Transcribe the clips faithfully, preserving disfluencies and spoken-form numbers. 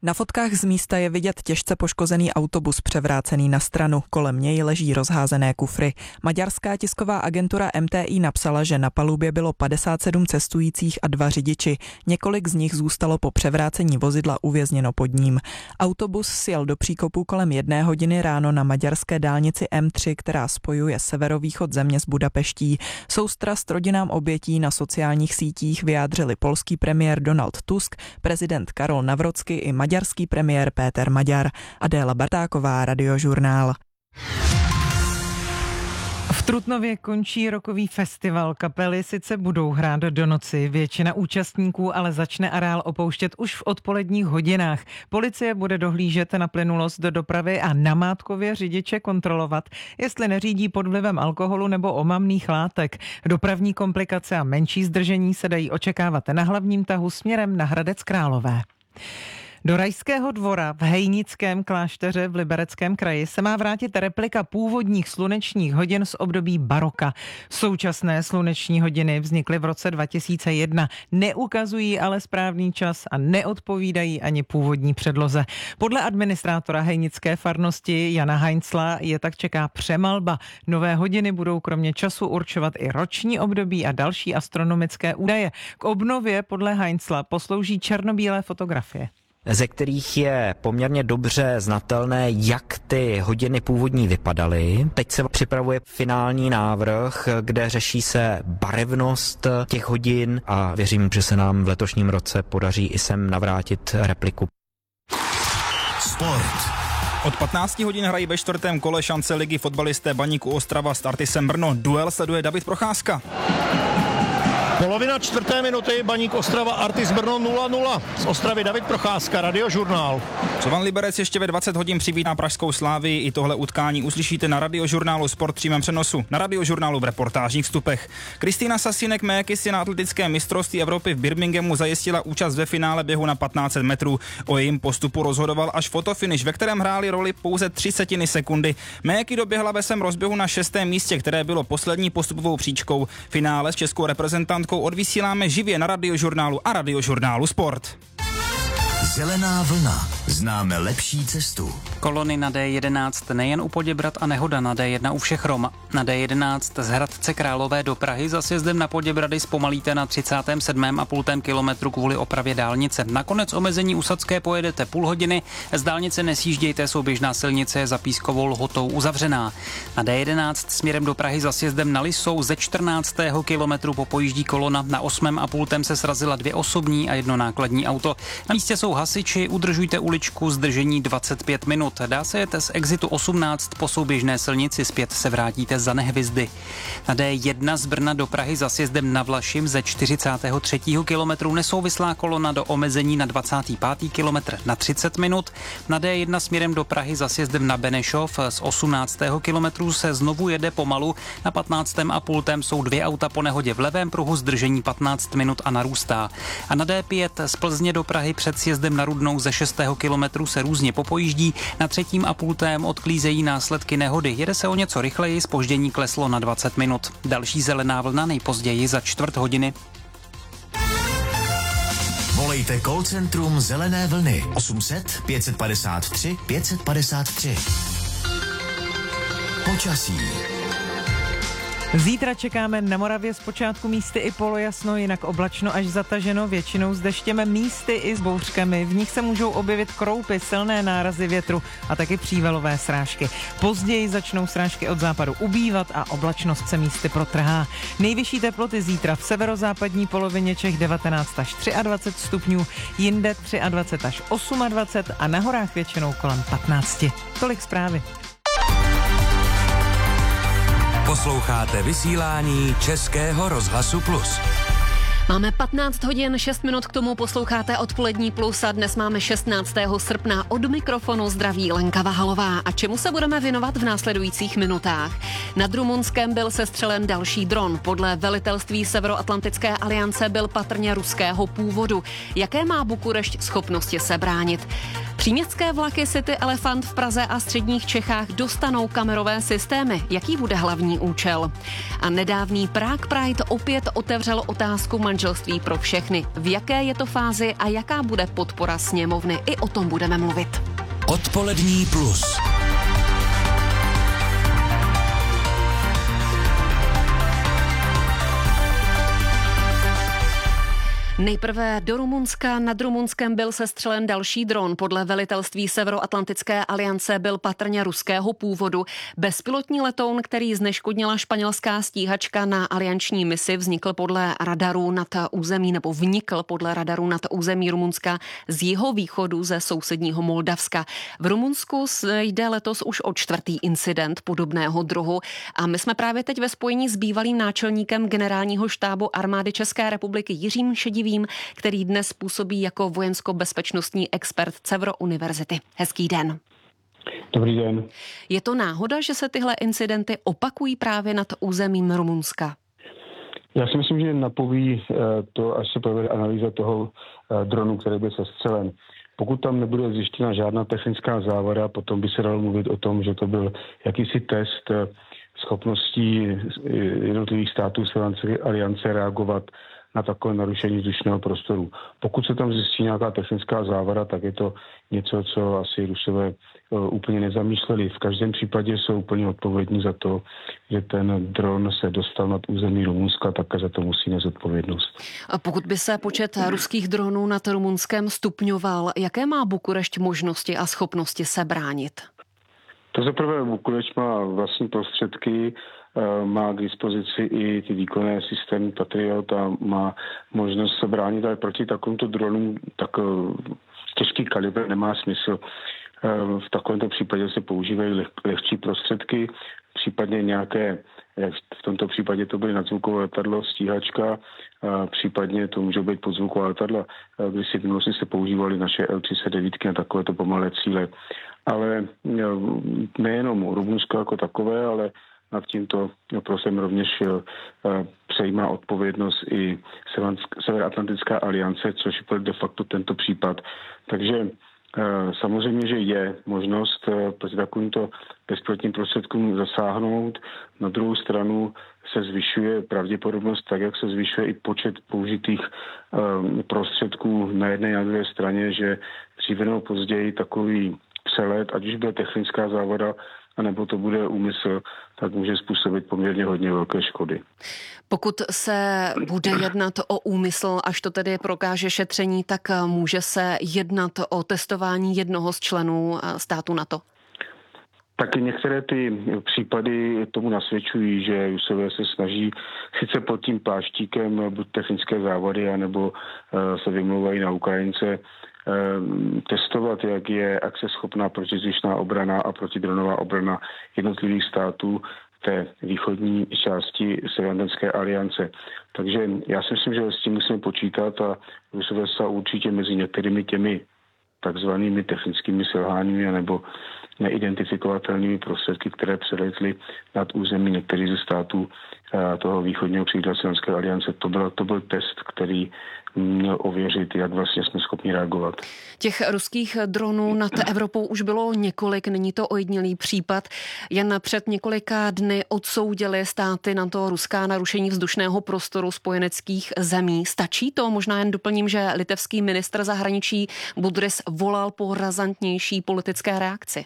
Na fotkách z místa je vidět těžce poškozený autobus převrácený na stranu. Kolem něj leží rozházené kufry. Maďarská tisková agentura M T I napsala, že na palubě bylo padesát sedm cestujících a dva řidiči. Několik z nich zůstalo po převrácení vozidla uvězněno pod ním. Autobus sjel do příkopu kolem jedné hodiny ráno na maďarské dálnici M tři, která spojuje severovýchod země s Budapeští. Soustrast rodinám obětí na sociálních sítích vyjádřili polský premiér Donald Tusk, prezident Karol Nawrocki i maďarský premiér Péter Maďar. Adéla Bartáková, Radiožurnál. V Trutnově končí rokový festival. Kapely sice budou hrát do noci, většina účastníků ale začne areál opouštět už v odpoledních hodinách. Policie bude dohlížet na plynulost do dopravy a namátkově řidiče kontrolovat, jestli neřídí pod vlivem alkoholu nebo omamných látek. Dopravní komplikace a menší zdržení se dají očekávat na hlavním tahu směrem na Hradec Králové. Do Rajského dvora v Hejnickém klášteře v Libereckém kraji se má vrátit replika původních slunečních hodin z období baroka. Současné sluneční hodiny vznikly v roce dva tisíce jedna, neukazují ale správný čas a neodpovídají ani původní předloze. Podle administrátora hejnické farnosti Jana Heinzla je tak čeká přemalba. Nové hodiny budou kromě času určovat i roční období a další astronomické údaje. K obnově podle Heinzla poslouží černobílé fotografie, ze kterých je poměrně dobře znatelné, jak ty hodiny původní vypadaly. Teď se připravuje finální návrh, kde řeší se barevnost těch hodin a věřím, že se nám v letošním roce podaří i sem navrátit repliku. Sport. Od patnácti hodin hrají ve čtvrtém kole šance ligy fotbalisté Baníku Ostrava s Artisem Brno. Duel sleduje David Procházka. Polovina čtvrté minuty, Baník Ostrava, Artis Brno nula nula. Z Ostravy David Procházka, Radiožurnál. Slovan Liberec ještě ve dvacet hodin přivítá pražskou Slávii. I tohle utkání uslyšíte na Radiožurnálu Sport přímém přenosu. Na Radiožurnálu v reportážních vstupech. Kristýna Sasinek-Méky si na atletické mistrovství Evropy v Birminghamu zajistila účast ve finále běhu na patnáct set metrů. O jejím postupu rozhodoval až fotofinish, ve kterém hrály roli pouze tři setiny sekundy. Méky doběhla ve svém rozběhu na šestém místě, které bylo poslední postupovou příčkou. Finále s českou reprezentantkou odvysíláme živě na Radiožurnálu a Radiožurnálu Sport. Zelená vlna. Známe lepší cestu. Kolony na D jedenáct nejen u Poděbrad a nehoda na D jedna u všech Rom. Na D jedenáct z Hradce Králové do Prahy za sjezdem na Poděbrady zpomalíte na třicátém sedmém a půl kilometru kvůli opravě dálnice. Nakonec omezení u Sadské pojedete půl hodiny, z dálnice nesjíždějte, souběžná silnice je za Pískovou lhotou uzavřená. Na D jedenáct směrem do Prahy za sjezdem na Lisou ze čtrnáctého kilometru popojíždí kolona, na osmém a půl se srazila dvě osobní a jedno nákladní auto. Na místě jsou hasiči, udržujte uličku, zdržení dvacet pět minut. Dá se jet z exitu osmnáct po souběžné silnici, zpět se vrátíte za Nehvizdy. Na D jedna z Brna do Prahy za sjezdem na Vlašim ze čtyřicátého třetího kilometru nesouvislá kolona do omezení na dvacátý pátý kilometr na třicet minut. Na D jedna směrem do Prahy za sjezdem na Benešov z osmnáctého kilometru se znovu jede pomalu. Na patnáctém a půl jsou dvě auta po nehodě v levém pruhu, zdržení patnáct minut a narůstá. A na D pět z Plzně do Prahy před sjezdem na Rudnou ze šestého kilometru se různě popojíždí, na třetím a půltém odklízejí následky nehody. Jede se o něco rychleji, zpoždění kleslo na dvacet minut. Další zelená vlna nejpozději za čtvrt hodiny. Volejte call centrum Zelené vlny osm set pět padesát tři pět padesát tři. Počasí. Zítra čekáme na Moravě zpočátku místy i polojasno, jinak oblačno až zataženo, většinou s deštěm, místy i s bouřkami. V nich se můžou objevit kroupy, silné nárazy větru a taky přívalové srážky. Později začnou srážky od západu ubývat a oblačnost se místy protrhá. Nejvyšší teploty zítra v severozápadní polovině Čech devatenáct až dvacet tři stupňů, jinde dvacet tři až dvacet osm a na horách většinou kolem patnáct. Tolik zprávy. Posloucháte vysílání Českého rozhlasu Plus. Máme patnáct hodin, šest minut k tomu, posloucháte Odpolední Plus a dnes máme šestnáctého srpna. Od mikrofonu zdraví Lenka Vahalová. A čemu se budeme věnovat v následujících minutách? Nad Rumunskem byl sestřelen další dron. Podle velitelství Severoatlantické aliance byl patrně ruského původu. Jaké má Bukurešť schopnosti se bránit? Příměstské vlaky City Elefant v Praze a středních Čechách dostanou kamerové systémy. Jaký bude hlavní účel? A nedávný Prague Pride opět otevřel otázku manželství pro všechny. V jaké je to fázi a jaká bude podpora sněmovny? I o tom budeme mluvit. Odpolední plus. Nejprve do Rumunska. Nad Rumunskem byl sestřelen další dron. Podle velitelství Severoatlantické aliance byl patrně ruského původu. Bezpilotní letoun, který zneškodnila španělská stíhačka na alianční misi, vznikl podle radarů nad území, nebo vnikl podle radarů nad území Rumunska z jihovýchodu ze sousedního Moldavska. V Rumunsku jde letos už o čtvrtý incident podobného druhu a my jsme právě teď ve spojení s bývalým náčelníkem generálního štábu armády České republiky Jiřím Šedivým, který dnes působí jako vojensko-bezpečnostní expert Cevro univerzity. Hezký den. Dobrý den. Je to náhoda, že se tyhle incidenty opakují právě nad územím Rumunska? Já si myslím, že napoví to, až se provede analýza toho dronu, který byl sestřelen. Pokud tam nebude zjištěna žádná technická závada, potom by se dalo mluvit o tom, že to byl jakýsi test schopností jednotlivých států Severoatlantické aliance reagovat na takové narušení vzdušného prostoru. Pokud se tam zjistí nějaká technická závada, tak je to něco, co asi Rusové uh, úplně nezamýšleli. V každém případě jsou úplně odpovědní za to, že ten dron se dostal nad území Rumunska, tak za to musí nést odpovědnost. A pokud by se počet ruských dronů nad Rumunskem stupňoval, jaké má Bukurešť možnosti a schopnosti se bránit? To zaprvé Bukurešť má vlastní prostředky, má k dispozici i ty výkonné systémy Patriot a má možnost se bránit, ale proti takovýmto dronům tak těžký kalibr nemá smysl. V takovémto případě se používají leh, lehčí prostředky, případně nějaké, v tomto případě to byly nadzvukové letadlo, stíhačka, případně to může být podzvukové letadla, když si v minulosti se používaly naše el třicet devět na takovéto pomalé cíle. Ale nejenom Rumunsko jako takové, ale nad tímto prosím rovněž přejímá odpovědnost i Severoatlantická aliance, což je de facto tento případ. Takže samozřejmě, že je možnost proti takovýmto bezpilotním prostředkům zasáhnout. Na druhou stranu se zvyšuje pravděpodobnost tak, jak se zvyšuje i počet použitých prostředků na jedné a druhé straně, že dříve nebo později takový přelet, ať už bude technická závada, anebo to bude úmysl, tak může způsobit poměrně hodně velké škody. Pokud se bude jednat o úmysl, až to tedy prokáže šetření, tak může se jednat o testování jednoho z členů státu NATO? Tak některé ty případy tomu nasvědčují, že Rusové se snaží sice pod tím pláštíkem buď technické závady, anebo se vymlouvají na Ukrajince, testovat, jak je akceschopná protizdušná obrana a protidronová obrana jednotlivých států té východní části Severoatlantické aliance. Takže já si myslím, že s tím musíme počítat a Rusové se určitě mezi některými těmi takzvanými technickými selháními nebo neidentifikovatelnými prostředky, které přeletly nad území některých ze států toho východního křídla Severoatlantické aliance. To byl, to byl test, který měl ověřit, jak vlastně jsme schopni reagovat. Těch ruských dronů nad Evropou už bylo několik, není to ojedinělý případ. Jen před několika dny odsoudili státy na to ruská narušení vzdušného prostoru spojeneckých zemí. Stačí to? Možná jen doplním, že litevský ministr zahraničí Budris volal po razantnější politické reakci.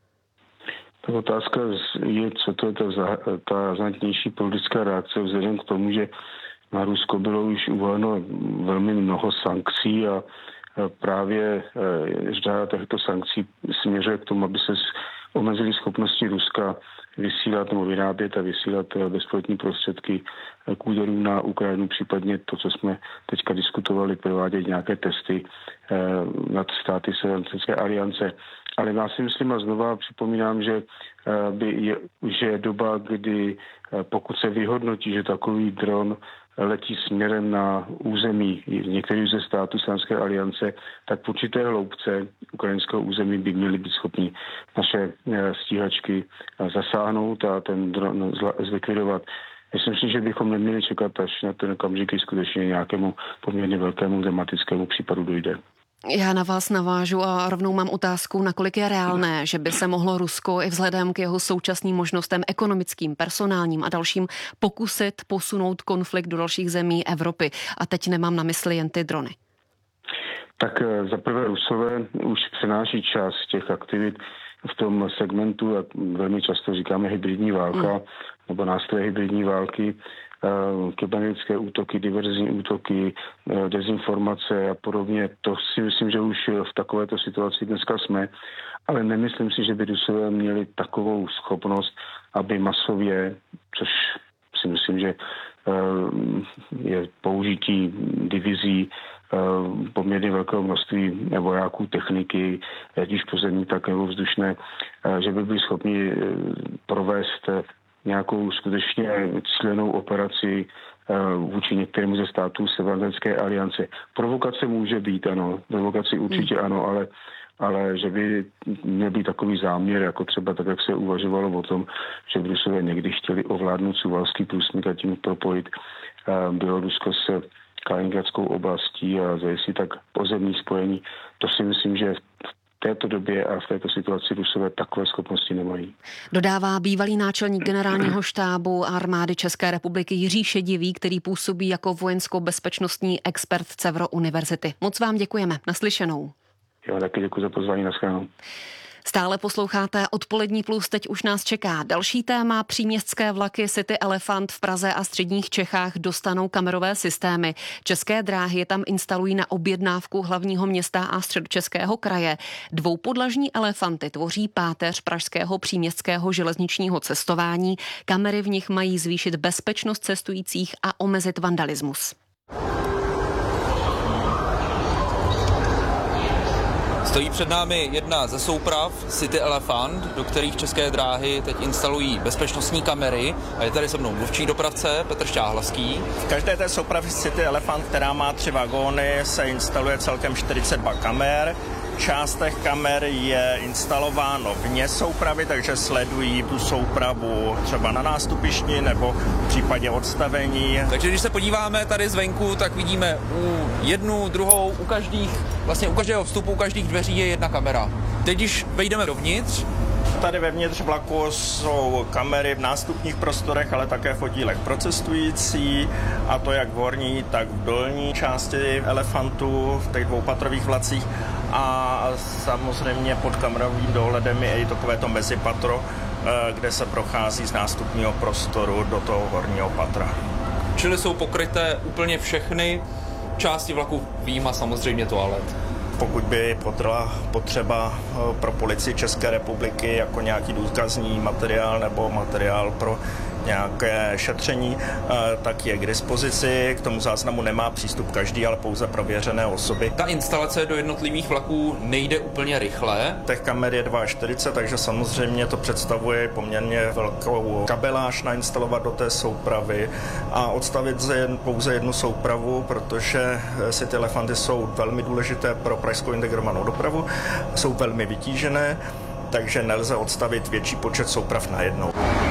Ta otázka je, co to je ta, ta razantnější politická reakce vzhledem k tomu, že na Rusko bylo už uvoleno velmi mnoho sankcí a právě řada těchto sankcí směřuje k tomu, aby se omezily schopnosti Ruska vysílat nebo vyrábět a vysílat bezpilotní prostředky k úderům na Ukrajinu, případně to, co jsme teďka diskutovali, provádět nějaké testy nad státy Severoatlantické aliance. Ale já si myslím a znova připomínám, že by je, už je doba, kdy pokud se vyhodnotí, že takový dron letí směrem na území některých ze států Severoatlantické aliance, tak v určité hloubce ukrajinského území by měly být schopni naše stíhačky zasáhnout a ten dron zlikvidovat. Myslím si, že bychom neměli čekat, až na ten okamžik skutečně nějakému poměrně velkému dramatickému případu dojde. Já na vás navážu a rovnou mám otázku, nakolik je reálné, že by se mohlo Rusko i vzhledem k jeho současným možnostem ekonomickým, personálním a dalším pokusit posunout konflikt do dalších zemí Evropy. A teď nemám na mysli jen ty drony. Tak zaprvé Rusové už přenáší část těch aktivit v tom segmentu, jak velmi často říkáme hybridní válka, mm. nebo nástroje hybridní války, kybernetické útoky, diverzní útoky, dezinformace a podobně. To si myslím, že už v takovéto situaci dneska jsme, ale nemyslím si, že by Rusové měli takovou schopnost, aby masově, což si myslím, že je použití divizí poměrně velkého množství vojáků, techniky, ať už pozemní, tak nebo vzdušné, že by byli schopni provést nějakou skutečně cílenou operaci vůči některému ze států Severoatlantické aliance. Provokace může být, ano, provokace určitě ano, ale, ale že by měl být takový záměr, jako třeba tak, jak se uvažovalo o tom, že by Rusové někdy chtěli ovládnout Suvalský průsmyk a tím propojit Bělorusko s Kaliningradskou oblastí a zajistit tak pozemní spojení. To si myslím, že v této době a v této situaci Rusové takové schopnosti nemají. Dodává bývalý náčelník generálního štábu armády České republiky Jiří Šedivý, který působí jako vojensko-bezpečnostní expert Cevro univerzity. Moc vám děkujeme. Naslyšenou. Já taky děkuji za pozvání, nashledanou. Stále posloucháte Odpolední plus, teď už nás čeká další téma. Příměstské vlaky City Elefant v Praze a středních Čechách dostanou kamerové systémy. České dráhy je tam instalují na objednávku hlavního města a Středočeského kraje. Dvoupodlažní elefanty tvoří páteř pražského příměstského železničního cestování. Kamery v nich mají zvýšit bezpečnost cestujících a omezit vandalismus. Stojí před námi jedna ze souprav City Elefant, do kterých České dráhy teď instalují bezpečnostní kamery. A je tady se mnou mluvčí dopravce Petr Šťáhlavský. V každé té soupravě City Elefant, která má tři vagóny, se instaluje celkem čtyřicet dva kamer. Část těch kamer je instalováno vně soupravy, takže sledují tu soupravu třeba na nástupišti nebo v případě odstavení. Takže když se podíváme tady zvenku, tak vidíme u jednu, druhou, u každých, vlastně u každého vstupu, u každých dveří je jedna kamera. Teď, když vejdeme dovnitř, tady vevnitř vlaku jsou kamery v nástupních prostorech, ale také fotílek pro cestující, a to jak v horní, tak v dolní části Elefantu, v těch dvoupatrových vlacích. A samozřejmě pod kamerovým dohledem je i takovéto mezipatro, kde se prochází z nástupního prostoru do toho horního patra. Čili jsou pokryté úplně všechny části vlaku, vyjma samozřejmě toalet. Pokud by byla potřeba pro policii České republiky jako nějaký důkazní materiál nebo materiál pro nějaké šetření, tak je k dispozici. K tomu záznamu nemá přístup každý, ale pouze prověřené osoby. Ta instalace do jednotlivých vlaků nejde úplně rychle. Těch kamer je čtyřicet dva, takže samozřejmě to představuje poměrně velkou kabeláž nainstalovat do té soupravy a odstavit pouze jednu soupravu, protože City Elefanty jsou velmi důležité pro pražskou integrovanou dopravu, jsou velmi vytížené, takže nelze odstavit větší počet souprav najednou.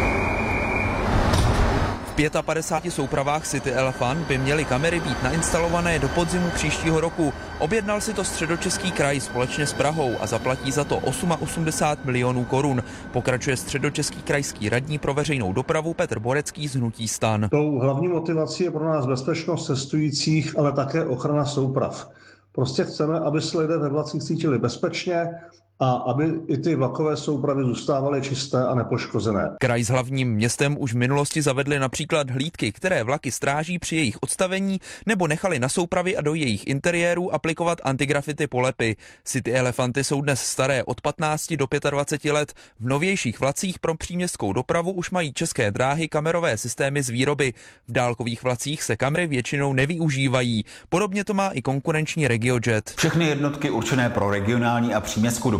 V padesát pěti soupravách City Elefant by měly kamery být nainstalované do podzimu příštího roku. Objednal si to Středočeský kraj společně s Prahou a zaplatí za to osmdesát osm milionů korun. Pokračuje Středočeský krajský radní pro veřejnou dopravu Petr Borecký z hnutí STAN. Tou hlavní motivací je pro nás bezpečnost cestujících, ale také ochrana souprav. Prostě chceme, aby se lidé ve vlacích cítili bezpečně a aby i ty vlakové soupravy zůstávaly čisté a nepoškozené. Kraj s hlavním městem už v minulosti zavedli například hlídky, které vlaky stráží při jejich odstavení, nebo nechali na soupravy a do jejich interiérů aplikovat antigrafity polepy. City Elefanty jsou dnes staré od patnácti do dvaceti pěti let. V novějších vlacích pro příměstskou dopravu už mají České dráhy kamerové systémy z výroby. V dálkových vlacích se kamery většinou nevyužívají. Podobně to má i konkurenční RegioJet. Všechny jednotky určené pro regionální a příměstskou dopravu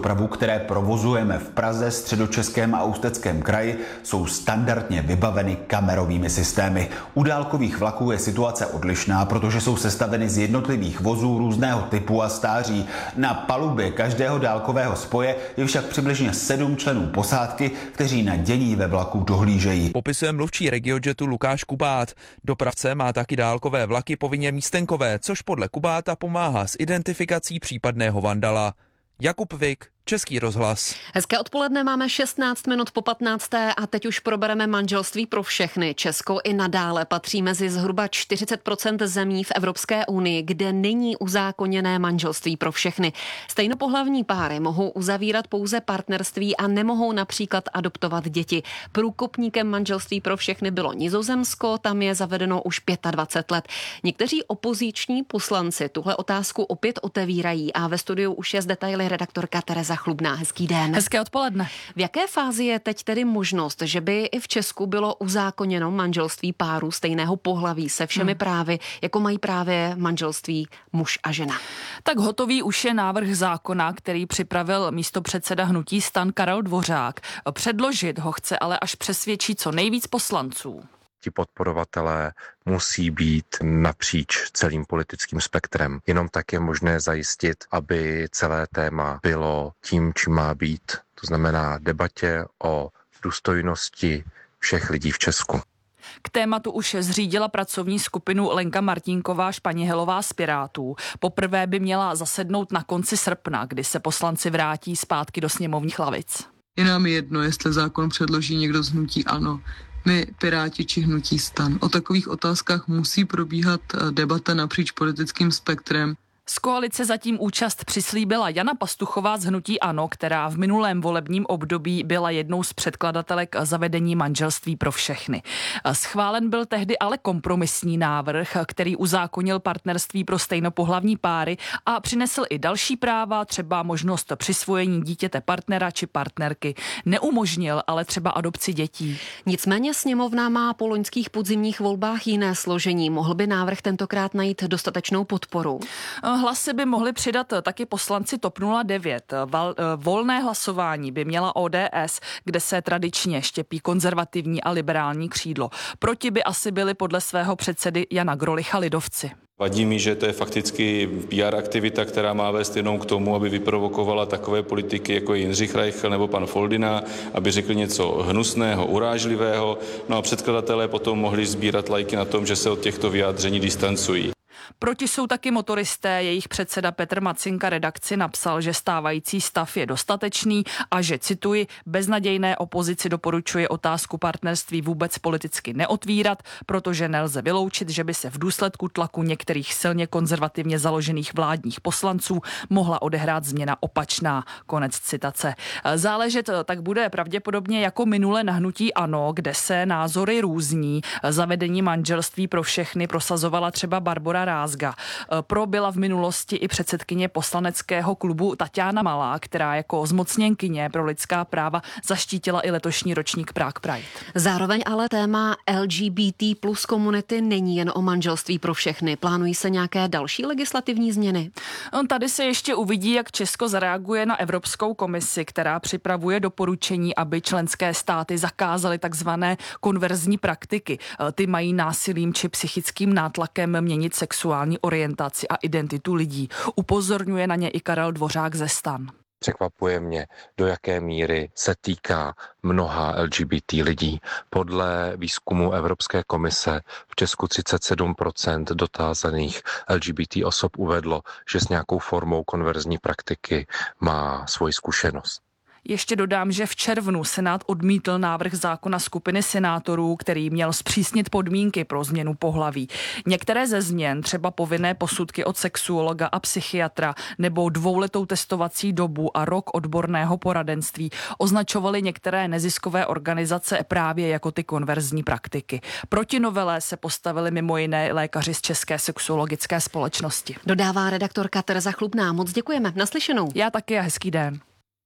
dopravu, které provozujeme v Praze, Středočeském a Ústeckém kraji, jsou standardně vybaveny kamerovými systémy. U dálkových vlaků je situace odlišná, protože jsou sestaveny z jednotlivých vozů různého typu a stáří. Na palubě každého dálkového spoje je však přibližně sedm členů posádky, kteří na dění ve vlaku dohlížejí. Popisuje mluvčí RegioJetu Lukáš Kubát. Dopravce má taky dálkové vlaky povinně místenkové, což podle Kubáta pomáhá s identifikací případného vandala. Jakub Vik, Český rozhlas. Hezké odpoledne, máme šestnáct minut po patnácté a teď už probereme manželství pro všechny. Česko i nadále patří mezi zhruba čtyřicet procent zemí v Evropské unii, kde není uzákoněné manželství pro všechny. Stejnopohlavní páry mohou uzavírat pouze partnerství a nemohou například adoptovat děti. Průkopníkem manželství pro všechny bylo Nizozemsko, tam je zavedeno už dvacet pět let. Někteří opoziční poslanci tuhle otázku opět otevírají a ve studiu už je z detaily redaktorka Tereza Chlubná. Hezký den. Hezké odpoledne. V jaké fázi je teď tedy možnost, že by i v Česku bylo uzákoněno manželství párů stejného pohlaví se všemi hmm. právy, jako mají právě manželství muž a žena? Tak hotový už je návrh zákona, který připravil místopředseda hnutí STAN Karel Dvořák. Předložit ho chce ale až přesvědčí co nejvíc poslanců. Ti podporovatelé musí být napříč celým politickým spektrem. Jenom tak je možné zajistit, aby celé téma bylo tím, čím má být. To znamená debatě o důstojnosti všech lidí v Česku. K tématu už zřídila pracovní skupinu Lenka Martínková Španěhelová z Pirátů. Poprvé by měla zasednout na konci srpna, kdy se poslanci vrátí zpátky do sněmovních lavic. Je nám jedno, jestli zákon předloží někdo z hnutí ANO. My, Piráti či hnutí STAN. O takových otázkách musí probíhat debata napříč politickým spektrem. Z koalice zatím účast přislíbila Jana Pastuchová z hnutí ANO, která v minulém volebním období byla jednou z předkladatelek zavedení manželství pro všechny. Schválen byl tehdy ale kompromisní návrh, který uzákonil partnerství pro stejnopohlavní páry a přinesl i další práva, třeba možnost přisvojení dítěte partnera či partnerky. Neumožnil ale třeba adopci dětí. Nicméně sněmovna má po loňských podzimních volbách jiné složení. Mohl by návrh tentokrát najít dostatečnou podporu? Hlasy by mohli přidat taky poslanci TOP nula devět. Val, volné hlasování by měla O D S, kde se tradičně štěpí konzervativní a liberální křídlo. Proti by asi byli podle svého předsedy Jana Grolicha lidovci. Vadí mi, že to je fakticky P R aktivita, která má vést jenom k tomu, aby vyprovokovala takové politiky, jako je Jindřich Reichl nebo pan Foldina, aby řekli něco hnusného, urážlivého. No a předkladatelé potom mohli sbírat lajky na tom, že se od těchto vyjádření distancují. Proti jsou taky motoristé, jejich předseda Petr Macinka redakci napsal, že stávající stav je dostatečný a že, cituji, beznadějné opozici doporučuje otázku partnerství vůbec politicky neotvírat, protože nelze vyloučit, že by se v důsledku tlaku některých silně konzervativně založených vládních poslanců mohla odehrát změna opačná. Konec citace. Záležet tak bude pravděpodobně jako minule na hnutí ANO, kde se názory různí. Zavedení manželství pro všechny prosazovala třeba Barbora Rázga. Pro byla v minulosti i předsedkyně poslaneckého klubu Taťána Malá, která jako zmocněnkyně pro lidská práva zaštítila i letošní ročník Prague Pride. Zároveň ale téma L G B T plus komunity není jen o manželství pro všechny. Plánují se nějaké další legislativní změny? Tady se ještě uvidí, jak Česko zareaguje na Evropskou komisi, která připravuje doporučení, aby členské státy zakázaly takzvané konverzní praktiky. Ty mají násilím či psychickým nátlakem měnit sexuální orientaci a identitu lidí. Upozorňuje na ně i Karel Dvořák ze STAN. Překvapuje mě, do jaké míry se týká mnoha L G B T lidí. Podle výzkumu Evropské komise v Česku třicet sedm procent dotázaných L G B T osob uvedlo, že s nějakou formou konverzní praktiky má svoji zkušenost. Ještě dodám, že v červnu Senát odmítl návrh zákona skupiny senátorů, který měl zpřísnit podmínky pro změnu pohlaví. Některé ze změn, třeba povinné posudky od sexuologa a psychiatra nebo dvouletou testovací dobu a rok odborného poradenství, označovaly některé neziskové organizace právě jako ty konverzní praktiky. Proti novele se postavili mimo jiné lékaři z České sexuologické společnosti. Dodává redaktorka Tereza Chlubná. Moc děkujeme. Naslyšenou. Já taky a hezký den.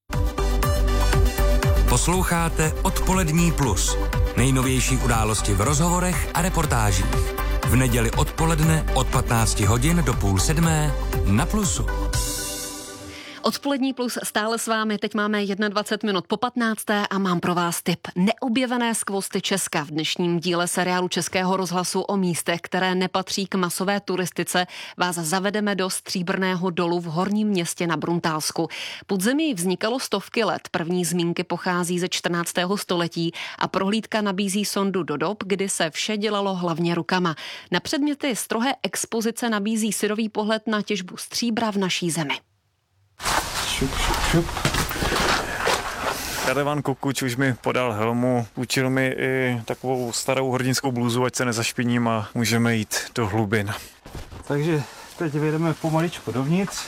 Posloucháte Odpolední plus. Nejnovější události v rozhovorech a reportážích. V neděli odpoledne od patnácti hodin do půl sedmé na Plusu. Odpolední plus stále s vámi, teď máme dvacet jedna minut po patnácté a mám pro vás tip. Neobjevené skvosty Česka v dnešním díle seriálu Českého rozhlasu o místech, které nepatří k masové turistice, vás zavedeme do Stříbrného dolu v Horním Městě na Bruntálsku. Podzemí vznikalo stovky let, první zmínky pochází ze čtrnáctého století a prohlídka nabízí sondu do dob, kdy se vše dělalo hlavně rukama. Na předměty strohé expozice nabízí syrový pohled na těžbu stříbra v naší zemi. Šup, šup, šup. Radovan Kukuč už mi podal helmu, učil mi i takovou starou hornickou blůzu, ať se nezašpiním a můžeme jít do hlubin. Takže teď vyjedeme pomaličku dovnitř.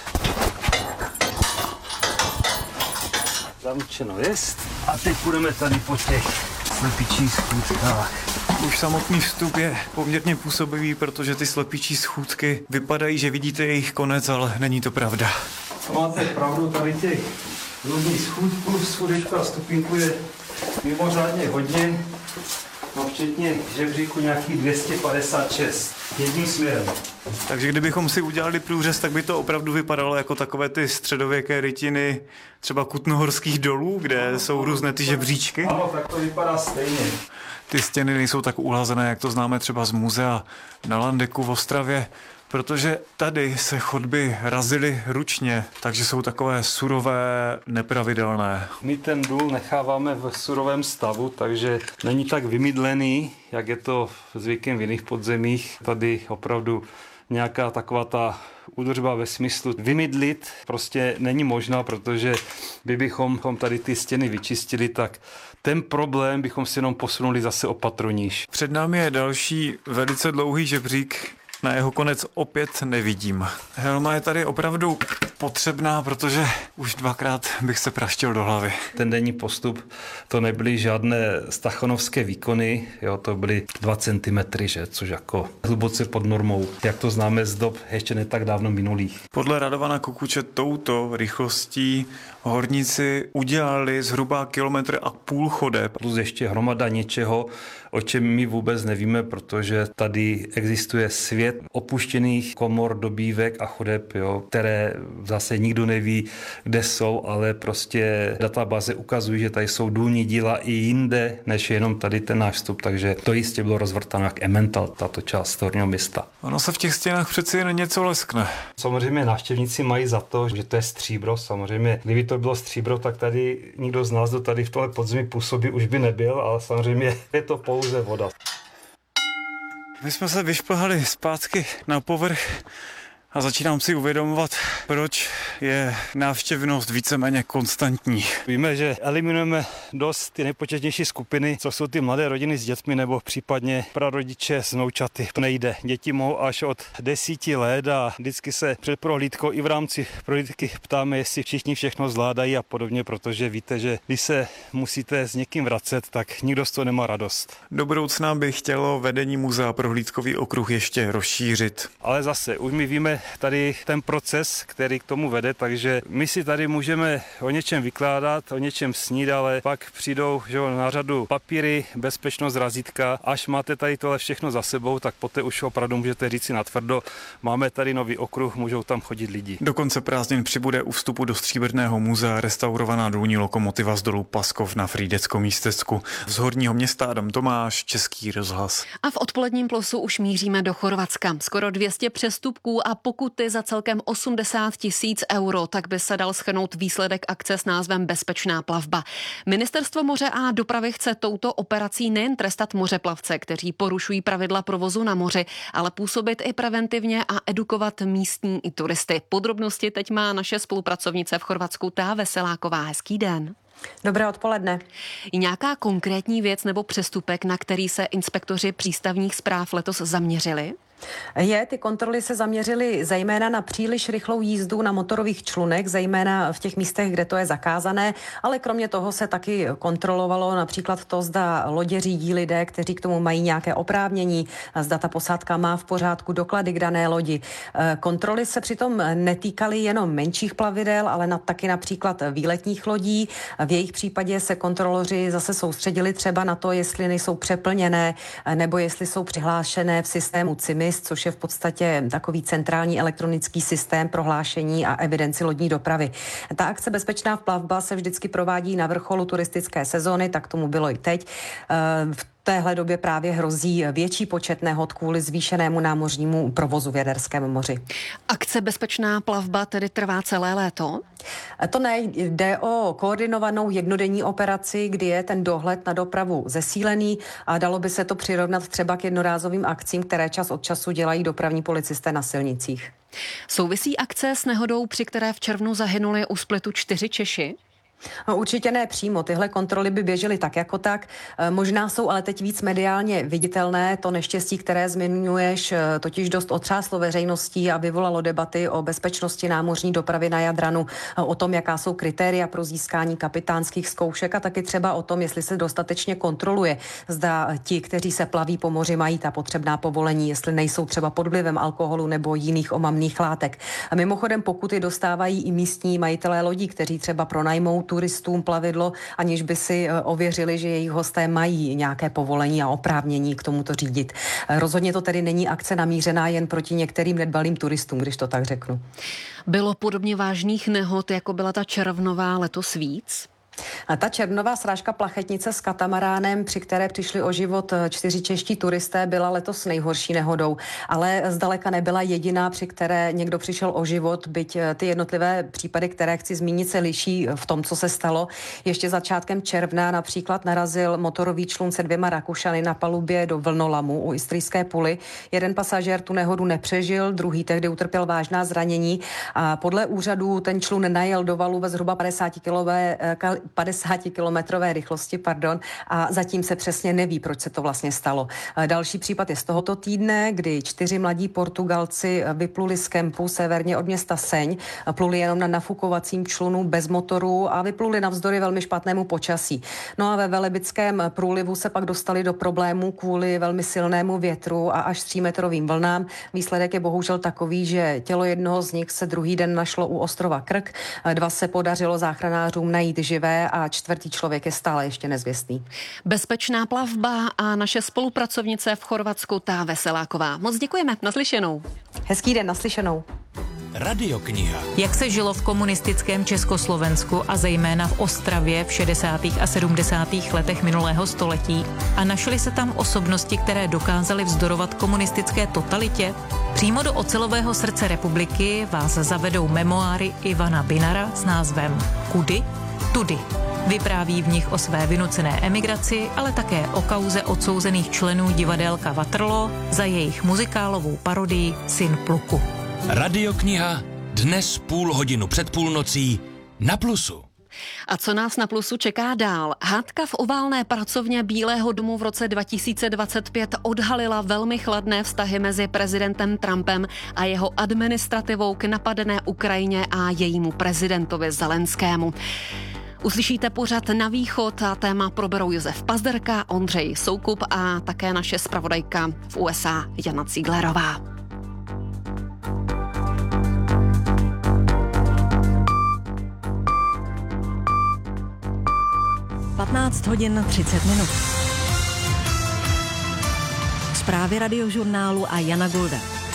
Zamčeno jest. A teď půjdeme tady po těch slepičích schůdkách. Už samotný vstup je poměrně působivý, protože ty slepičí schůdky vypadají, že vidíte jejich konec, ale není to pravda. Máte pravdu, tady těch různých schůdků, schůdečku a stupínku je mimořádně hodně. No včetně žebříku nějakých dvě stě padesát šest. Jedním směrem. Takže kdybychom si udělali průřez, tak by to opravdu vypadalo jako takové ty středověké rytiny třeba Kutnohorských dolů, kde jsou různé ty žebříčky. Ano, tak to vypadá stejně. Ty stěny nejsou tak uhlazené, jak to známe třeba z muzea na Landeku v Ostravě, protože tady se chodby razily ručně, takže jsou takové surové, nepravidelné. My ten důl necháváme v surovém stavu, takže není tak vymydlený, jak je to zvykem v jiných podzemích. Tady opravdu nějaká taková ta údržba ve smyslu vymydlit prostě není možná, protože kdybychom tady ty stěny vyčistili, tak ten problém bychom si jenom posunuli zase o patro níž. Před námi je další velice dlouhý žebřík, na jeho konec opět nevidím. Helma je tady opravdu potřebná, protože už dvakrát bych se praštil do hlavy. Ten denní postup, to nebyly žádné stachonovské výkony, jo, to byly dva centimetry, že, což jako hluboce pod normou, jak to známe z dob ještě ne tak dávno minulých. Podle Radovana Kukuče touto rychlostí horníci udělali zhruba kilometr a půl chodeb. Plus ještě hromada něčeho, o čem my vůbec nevíme, protože tady existuje svět opuštěných komor, dobývek a chodeb, jo, které zase nikdo neví, kde jsou, ale prostě databáze ukazují, že tady jsou důlní díla i jinde, než jenom tady ten náš vstup, takže to jistě bylo rozvrtáno jak Emmental, tato část Horního Města. Ono se v těch stěnách přeci jen něco leskne. Samozřejmě návštěvníci mají za to, že to je stříbro, samozřejmě. Kdyby to bylo stříbro, tak tady nikdo z nás, kdo tady v tohle podzemí působí, už by nebyl, ale samozřejmě je to pouze voda. My jsme se vyšplhali zpátky na povrch a začínám si uvědomovat, proč je návštěvnost víceméně konstantní. Víme, že eliminujeme dost ty nejpočetnější skupiny, co jsou ty mladé rodiny s dětmi nebo případně prarodiče s vnoučaty. To nejde. Děti mohou až od desíti let a vždycky se před prohlídkou i v rámci prohlídky ptáme, jestli všichni všechno zvládají a podobně, protože víte, že když se musíte s někým vracet, tak nikdo z toho nemá radost. Do budoucna by chtělo vedení muzea prohlídkový okruh ještě rozšířit. Ale zase, už my víme tady ten proces, který k tomu vede, takže my si tady můžeme o něčem vykládat, o něčem snít, ale pak přijdou že na řadu papíry, bezpečnost, razítka. Až máte tady tohle všechno za sebou, tak poté už opravdu můžete říct si natvrdo, máme tady nový okruh, můžou tam chodit lidi. Do konce prázdnin přibude u vstupu do Stříbrného muzea restaurovaná důlní lokomotiva z dolu Paskov na Frýdeckom Místecku. Z Horního Města Adam Tomáš, Český rozhlas. A v odpoledním plusu už míříme do Chorvatska. Skoro dvě stě přestupků a pokuty za celkem osmdesát tisíc euro, tak by se dal shrnout výsledek akce s názvem Bezpečná plavba. Ministerstvo moře a dopravy chce touto operací nejen trestat mořeplavce, kteří porušují pravidla provozu na moři, ale působit i preventivně a edukovat místní i turisty. Podrobnosti teď má naše spolupracovnice v Chorvatsku Tá Veseláková. Hezký den. Dobré odpoledne. Je nějaká konkrétní věc nebo přestupek, na který se inspektoři přístavních správ letos zaměřili? Je, ty kontroly se zaměřily zejména na příliš rychlou jízdu na motorových člunech, zejména v těch místech, kde to je zakázané, ale kromě toho se taky kontrolovalo například to, zda lodě řídí lidé, kteří k tomu mají nějaké oprávnění, zda ta posádka má v pořádku doklady k dané lodi. Kontroly se přitom netýkaly jenom menších plavidel, ale na, taky například výletních lodí. V jejich případě se kontroloři zase soustředili třeba na to, jestli nejsou přeplněné nebo jestli jsou přihlášené v systému C I M I EMIS, což je v podstatě takový centrální elektronický systém prohlášení a evidenci lodní dopravy. Ta akce Bezpečná plavba se vždycky provádí na vrcholu turistické sezóny, tak tomu bylo i teď. V téhle době právě hrozí větší počet nehod kvůli zvýšenému námořnímu provozu v Jaderském moři. Akce Bezpečná plavba tedy trvá celé léto? To ne, jde o koordinovanou jednodenní operaci, kdy je ten dohled na dopravu zesílený a dalo by se to přirovnat třeba k jednorázovým akcím, které čas od času dělají dopravní policisté na silnicích. Souvisí akce s nehodou, při které v červnu zahynuli u Splitu čtyři Češi? No, určitě ne přímo. Tyhle kontroly by běžely tak jako tak. Možná jsou ale teď víc mediálně viditelné. To neštěstí, které zmiňuješ, totiž dost otřáslo veřejností a vyvolalo debaty o bezpečnosti námořní dopravy na Jadranu, o tom, jaká jsou kritéria pro získání kapitánských zkoušek a taky třeba o tom, jestli se dostatečně kontroluje. Zda ti, kteří se plaví po moři, mají ta potřebná povolení, jestli nejsou třeba pod vlivem alkoholu nebo jiných omamných látek. A mimochodem pokuty dostávají i místní majitelé lodí, kteří třeba pronajmou turistům plavidlo, aniž by si ověřili, že jejich hosté mají nějaké povolení a oprávnění k tomuto řídit. Rozhodně to tedy není akce namířená jen proti některým nedbalým turistům, když to tak řeknu. Bylo podobně vážných nehod, jako byla ta červnová, letos víc? A ta červnová srážka plachetnice s katamaránem, při které přišli o život čtyři čeští turisté, byla letos nejhorší nehodou, ale zdaleka nebyla jediná, při které někdo přišel o život, byť ty jednotlivé případy, které chci zmínit, se liší v tom, co se stalo. Ještě začátkem června například narazil motorový člun se dvěma Rakušany na palubě do vlnolamu u Istrijské Puly. Jeden pasažér tu nehodu nepřežil, druhý tehdy utrpěl vážná zranění a podle úřadů ten člun najel do valu ve zhruba padesátikilometrové rychlosti, pardon, a zatím se přesně neví, proč se to vlastně stalo. Další případ je z tohoto týdne, kdy čtyři mladí Portugalci vypluli z kempu severně od města Seň, pluli jenom na nafukovacím člunu bez motoru a vypluli navzdory velmi špatnému počasí. No a ve Velebickém průlivu se pak dostali do problémů kvůli velmi silnému větru a až třímetrovým vlnám. Výsledek je bohužel takový, že tělo jednoho z nich se druhý den našlo u ostrova Krk, dva se podařilo záchranářům najít živé a čtvrtý člověk je stále ještě nezvěstný. Bezpečná plavba a naše spolupracovnice v Chorvatsku, Tá Veseláková. Moc děkujeme, naslyšenou. Hezký den, naslyšenou. Radiokniha. Jak se žilo v komunistickém Československu a zejména v Ostravě v šedesátých a sedmdesátých letech minulého století a našly se tam osobnosti, které dokázaly vzdorovat komunistické totalitě? Přímo do ocelového srdce republiky vás zavedou memoáry Ivana Binara s názvem Kudy? Tudy. Vypráví v nich o své vynucené emigraci, ale také o kauze odsouzených členů divadélka Waterloo za jejich muzikálovou parodii Syn pluku. Radiokniha dnes půl hodinu před půlnocí na Plusu. A co nás na Plusu čeká dál? Hádka v oválné pracovně Bílého domu v roce dva tisíce dvacet pět odhalila velmi chladné vztahy mezi prezidentem Trumpem a jeho administrativou k napadené Ukrajině a jejímu prezidentovi Zelenskému. Uslyšíte pořad Na východ a téma proberou Josef Pazderka, Ondřej Soukup a také naše zpravodajka v U S A Jana Cíglerová. patnáct hodin třicet minut. Zprávy Radiožurnálu a Jana Golda.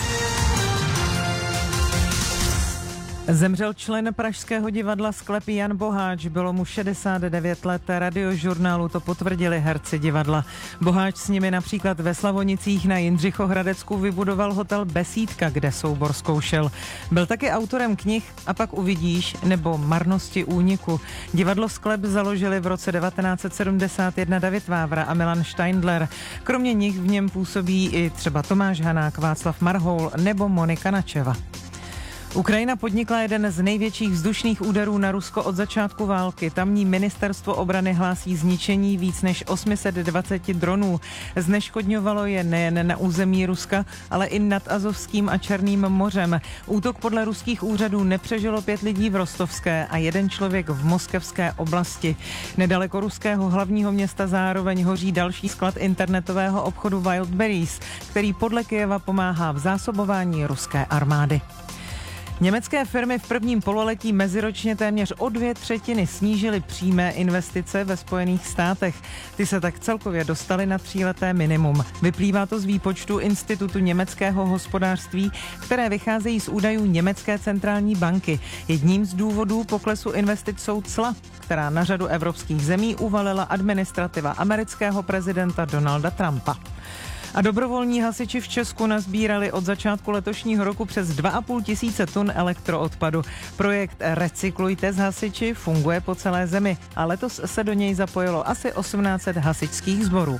Zemřel člen Pražského divadla Sklepy Jan Boháč, bylo mu šedesát devět let, Radiožurnálu to potvrdili herci divadla. Boháč s nimi například ve Slavonicích na Jindřichohradecku vybudoval hotel Besídka, kde soubor zkoušel. Byl taky autorem knih A pak uvidíš nebo Marnosti úniku. Divadlo Sklep založili v roce devatenáct set sedmdesát jedna David Vávra a Milan Steindler. Kromě nich v něm působí i třeba Tomáš Hanák, Václav Marhoul nebo Monika Načeva. Ukrajina podnikla jeden z největších vzdušných úderů na Rusko od začátku války. Tamní ministerstvo obrany hlásí zničení víc než osm set dvacet dronů. Zneškodňovalo je nejen na území Ruska, ale i nad Azovským a Černým mořem. Útok podle ruských úřadů nepřežilo pět lidí v Rostovské a jeden člověk v Moskevské oblasti. Nedaleko ruského hlavního města zároveň hoří další sklad internetového obchodu Wildberries, který podle Kyjeva pomáhá v zásobování ruské armády. Německé firmy v prvním pololetí meziročně téměř o dvě třetiny snížily přímé investice ve Spojených státech. Ty se tak celkově dostaly na tříleté minimum. Vyplývá to z výpočtu Institutu německého hospodářství, které vycházejí z údajů Německé centrální banky. Jedním z důvodů poklesu investic jsou cla, která na řadu evropských zemí uvalila administrativa amerického prezidenta Donalda Trumpa. A dobrovolní hasiči v Česku nazbírali od začátku letošního roku přes dva a půl tisíce tun elektroodpadu. Projekt Recyklujte s hasiči funguje po celé zemi a letos se do něj zapojilo asi osmnáct set hasičských sborů.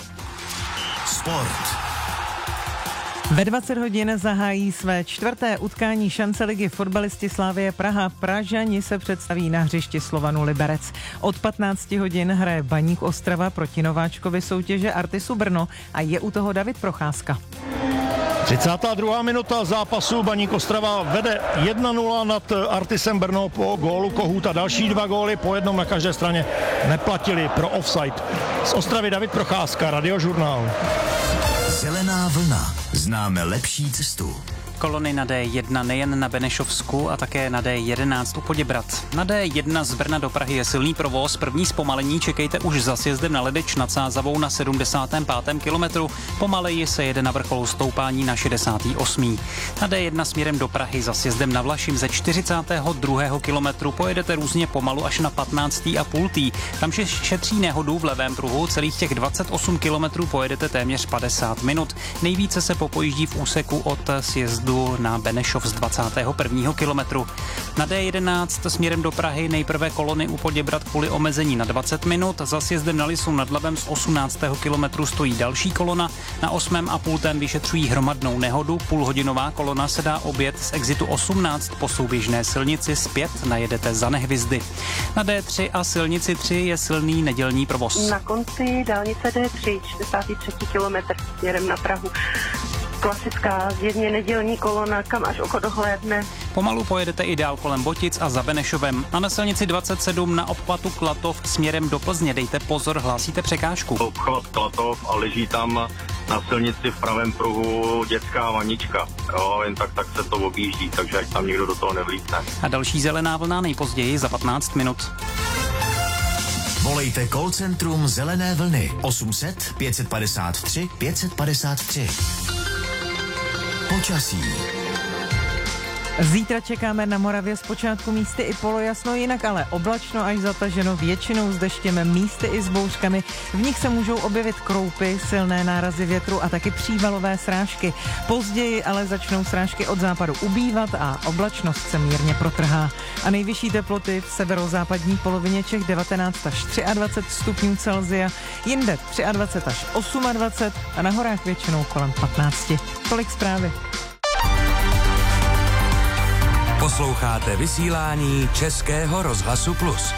Sport. Ve dvacet hodin zahájí své čtvrté utkání šance ligy fotbalisti Slavie Praha. Pražani se představí na hřišti Slovanu Liberec. Od patnácti hodin hraje Baník Ostrava proti nováčkovi soutěže Artisu Brno a je u toho David Procházka. třicátá druhá minuta zápasu. Baník Ostrava vede jedna nula nad Artisem Brno po gólu Kohouta. Další dva góly po jednom na každé straně neplatili pro offside. Z Ostravy David Procházka, Radiožurnál. Zelená vlna. Známe lepší cestu. Kolony na D jedna nejen na Benešovsku a také na D jedenáct u Poděbrad. Na D jedna z Brna do Prahy je silný provoz, první zpomalení čekejte už za sjezdem na Ledeč nad Sázavou na sedmdesátém pátém kilometru, pomaleji se jede na vrcholu stoupání na šedesátém osmém Na D jedna směrem do Prahy za sjezdem na Vlašim ze čtyřicátého druhého kilometru pojedete různě pomalu až na patnáctý a půl. Tam se šetří nehodu v levém pruhu, celých těch dvacet osm kilometrů pojedete téměř padesát minut. Nejvíce se popojíždí v úseku od sjezdu na Benešov z dvacátého prvního kilometru. Na D jedenáct směrem do Prahy nejprve kolony u Poděbrad kvůli omezení na dvacet minut, za sjezdem na Lisu nad Labem z osmnáctého kilometru stojí další kolona, na osmém a půltém vyšetřují hromadnou nehodu, půlhodinová kolona se dá objet z exitu osmnáct po souběžné silnici, zpět najedete za Nehvizdy. Na D tři a silnici tři je silný nedělní provoz. Na konci dálnice D tři, čtyřicátý třetí kilometr směrem na Prahu. Klasická zjevně nedělní kolona, kam až oko dohlédne. Pomalu pojedete i dál kolem Botic a za Benešovem. A na silnici dvacet sedm na obchvatu Klatov směrem do Plzně dejte pozor, hlásíte překážku. Obchvat Klatov a leží tam na silnici v pravém pruhu dětská vanička. Jo, jen tak, tak se to objíždí, takže ať tam někdo do toho nevlítne. A další zelená vlna nejpozději za patnáct minut. Volejte call centrum Zelené vlny osm set pět padesát tři pět padesát tři. Počasí. Zítra čekáme na Moravě zpočátku místy i polojasno, jinak ale oblačno až zataženo, většinou s deštěm, místy i s bouřkami. V nich se můžou objevit kroupy, silné nárazy větru a taky přívalové srážky. Později ale začnou srážky od západu ubývat a oblačnost se mírně protrhá. A nejvyšší teploty v severozápadní polovině Čech devatenáct až dvacet tři stupňů Celsia, jinde dvacet tři až dvacet osm a na horách většinou kolem patnáct. Tolik zprávy. Posloucháte vysílání Českého rozhlasu Plus.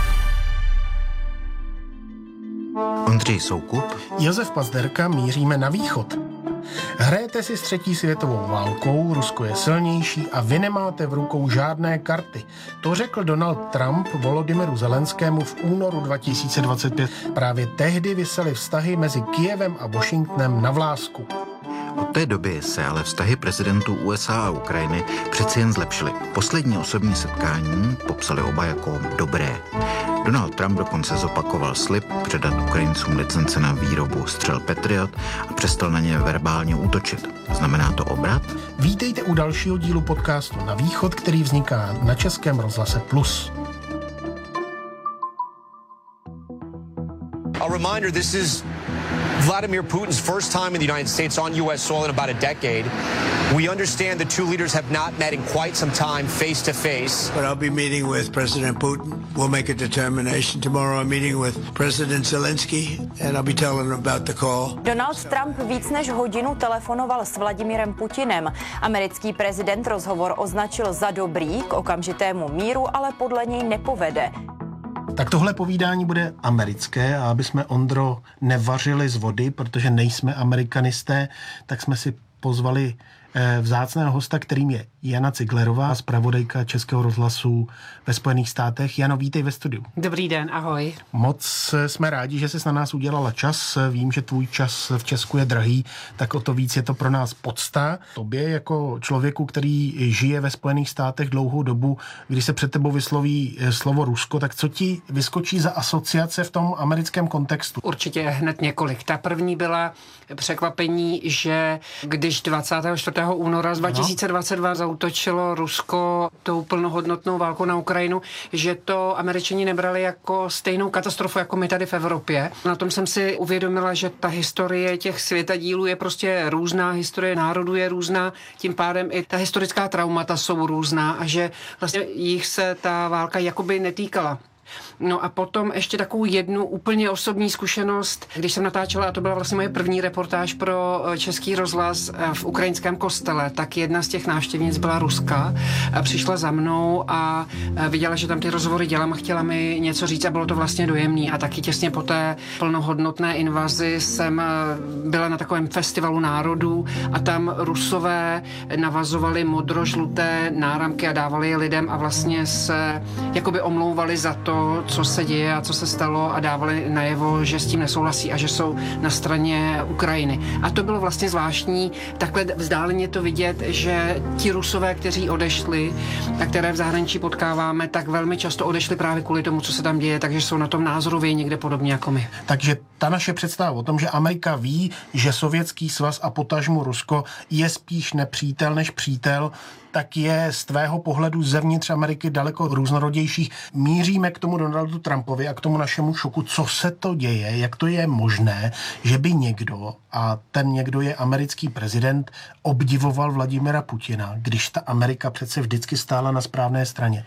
Ondřej Soukup, Josef Pazderka, míříme na východ. Hrajete si s třetí světovou válkou, Rusko je silnější a vy nemáte v rukou žádné karty. To řekl Donald Trump Volodymyru Zelenskému v únoru dva tisíce dvacet pět. Právě tehdy visely vztahy mezi Kyjevem a Washingtonem na vlásku. Od té doby se ale vztahy prezidentů U S A a Ukrajiny přeci jen zlepšily. Poslední osobní setkání popsali oba jako dobré. Donald Trump dokonce zopakoval slib předat Ukrajincům licence na výrobu střel Patriot a přestal na ně verbálně útočit. Znamená to obrat? Vítejte u dalšího dílu podcastu Na východ, který vzniká na Českém rozhlase Plus. A reminder, this is Vladimir Putin's first time in the United States on U S soil in about a decade. We understand the two leaders have not met in quite some time face to face. But I'll be meeting with President Putin. We'll make a determination. Tomorrow I'm meeting with President Zelensky and I'll be telling him about the call. Donald Trump víc než hodinu telefonoval s Vladimirem Putinem. Americký prezident rozhovor označil za dobrý, k okamžitému míru ale podle něj nepovede. Tak tohle povídání bude americké a aby jsme, Ondro, nevařili z vody, protože nejsme amerikanisté, tak jsme si pozvali vzácného hosta, kterým je Jana Ciglerová, zpravodajka Českého rozhlasu ve Spojených státech. Jano, vítej ve studiu. Dobrý den, ahoj. Moc jsme rádi, že jsi na nás udělala čas. Vím, že tvůj čas v Česku je drahý, tak o to víc je to pro nás podsta. Tobě jako člověku, který žije ve Spojených státech dlouhou dobu, když se před tebou vysloví slovo Rusko, tak co ti vyskočí za asociace v tom americkém kontextu? Určitě hned několik. Ta první byla překvapení, že když dvacátého čtvrtého února dva tisíce dvacet dva zaútočilo Rusko tou plnohodnotnou válkou na Ukrajinu, že to Američani nebrali jako stejnou katastrofu jako my tady v Evropě. Na tom jsem si uvědomila, že ta historie těch světadílů je prostě různá, historie národů je různá, tím pádem i ta historická traumata jsou různá a že vlastně jich se ta válka jakoby netýkala. No a potom ještě takovou jednu úplně osobní zkušenost, když jsem natáčela, a to byla vlastně moje první reportáž pro Český rozhlas v ukrajinském kostele, tak jedna z těch návštěvnic byla ruská a přišla za mnou a viděla, že tam ty rozhovory dělám a chtěla mi něco říct a bylo to vlastně dojemný. A taky těsně po té plnohodnotné invazi jsem byla na takovém festivalu národů a tam Rusové navazovali modrožluté náramky a dávali je lidem a vlastně se jakoby omlouvali za to, co se děje a co se stalo a dávali najevo, že s tím nesouhlasí a že jsou na straně Ukrajiny. A to bylo vlastně zvláštní takhle vzdáleně to vidět, že ti Rusové, kteří odešli a které v zahraničí potkáváme, tak velmi často odešli právě kvůli tomu, co se tam děje, takže jsou na tom názorově někde podobně jako my. Takže ta naše představa o tom, že Amerika ví, že Sovětský svaz a potažmu Rusko je spíš nepřítel než přítel, tak je z tvého pohledu zevnitř Ameriky daleko různorodějších. Míříme k tomu Donaldu Trumpovi a k tomu našemu šoku, co se to děje, jak to je možné, že by někdo, a ten někdo je americký prezident, obdivoval Vladimira Putina, když ta Amerika přece vždycky stála na správné straně.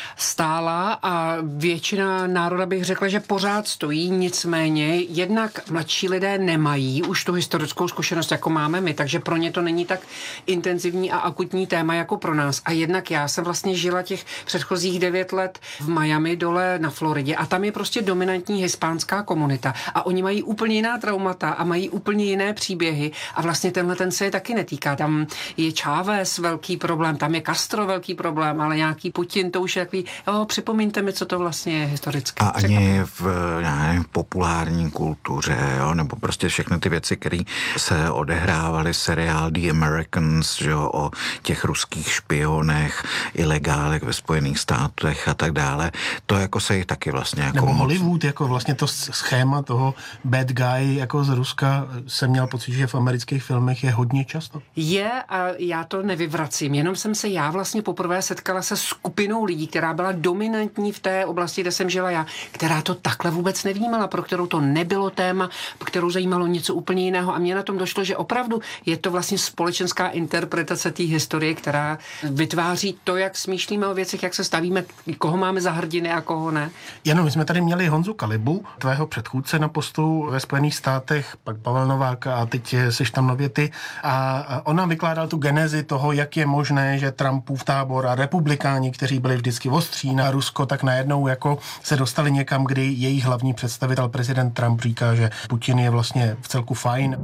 Stála a většina národa bych řekla, že pořád stojí, nicméně jednak mladší lidé nemají už tu historickou zkušenost, jako máme my, takže pro ně to není tak intenzivní a akutní téma, jako pro nás. A jednak já jsem vlastně žila těch předchozích devět let v Miami dole na Floridě a tam je prostě dominantní hispánská komunita a oni mají úplně jiná traumata a mají úplně jiné příběhy a vlastně tenhle ten se je taky netýká. Tam je Chávez velký problém, tam je Castro velký problém, ale nějaký Putin, to už je takový, jo, připomínte mi, co to vlastně je historicky. A ani v nevím, populární kultuře, jo, nebo prostě všechny ty věci, které se odehrávaly, seriál The Americans, jo, o těch ruských špionech, ilegálech ve Spojených státech a tak dále, to jako se jich taky vlastně jako... Nebo Hollywood, jako vlastně to schéma toho bad guy jako z Ruska jsem měl pocit, že v amerických filmech je hodně často. Je a já to nevyvracím, jenom jsem se já vlastně poprvé setkala se skupinou lidí, která byla dominantní v té oblasti, kde jsem žila já, která to takhle vůbec nevnímala, pro kterou to nebylo téma, kterou zajímalo něco úplně jiného a mně na tom došlo, že opravdu je to vlastně společenská interpretace té historie, která vytváří to, jak smýšlíme o věcech, jak se stavíme, koho máme za hrdiny a koho ne. Jenom my jsme tady měli Honzu Kalibu, tvého předchůdce na postu ve Spojených státech, pak Pavel Nováka a teď seš tam nově ty. A on nám vykládal tu genezi toho, jak je možné, že Trumpův tábor a republikáni, kteří byli vždycky ostří na Rusko, tak najednou jako se dostali někam, kdy jejich hlavní představitel prezident Trump říká, že Putin je vlastně v celku fajn.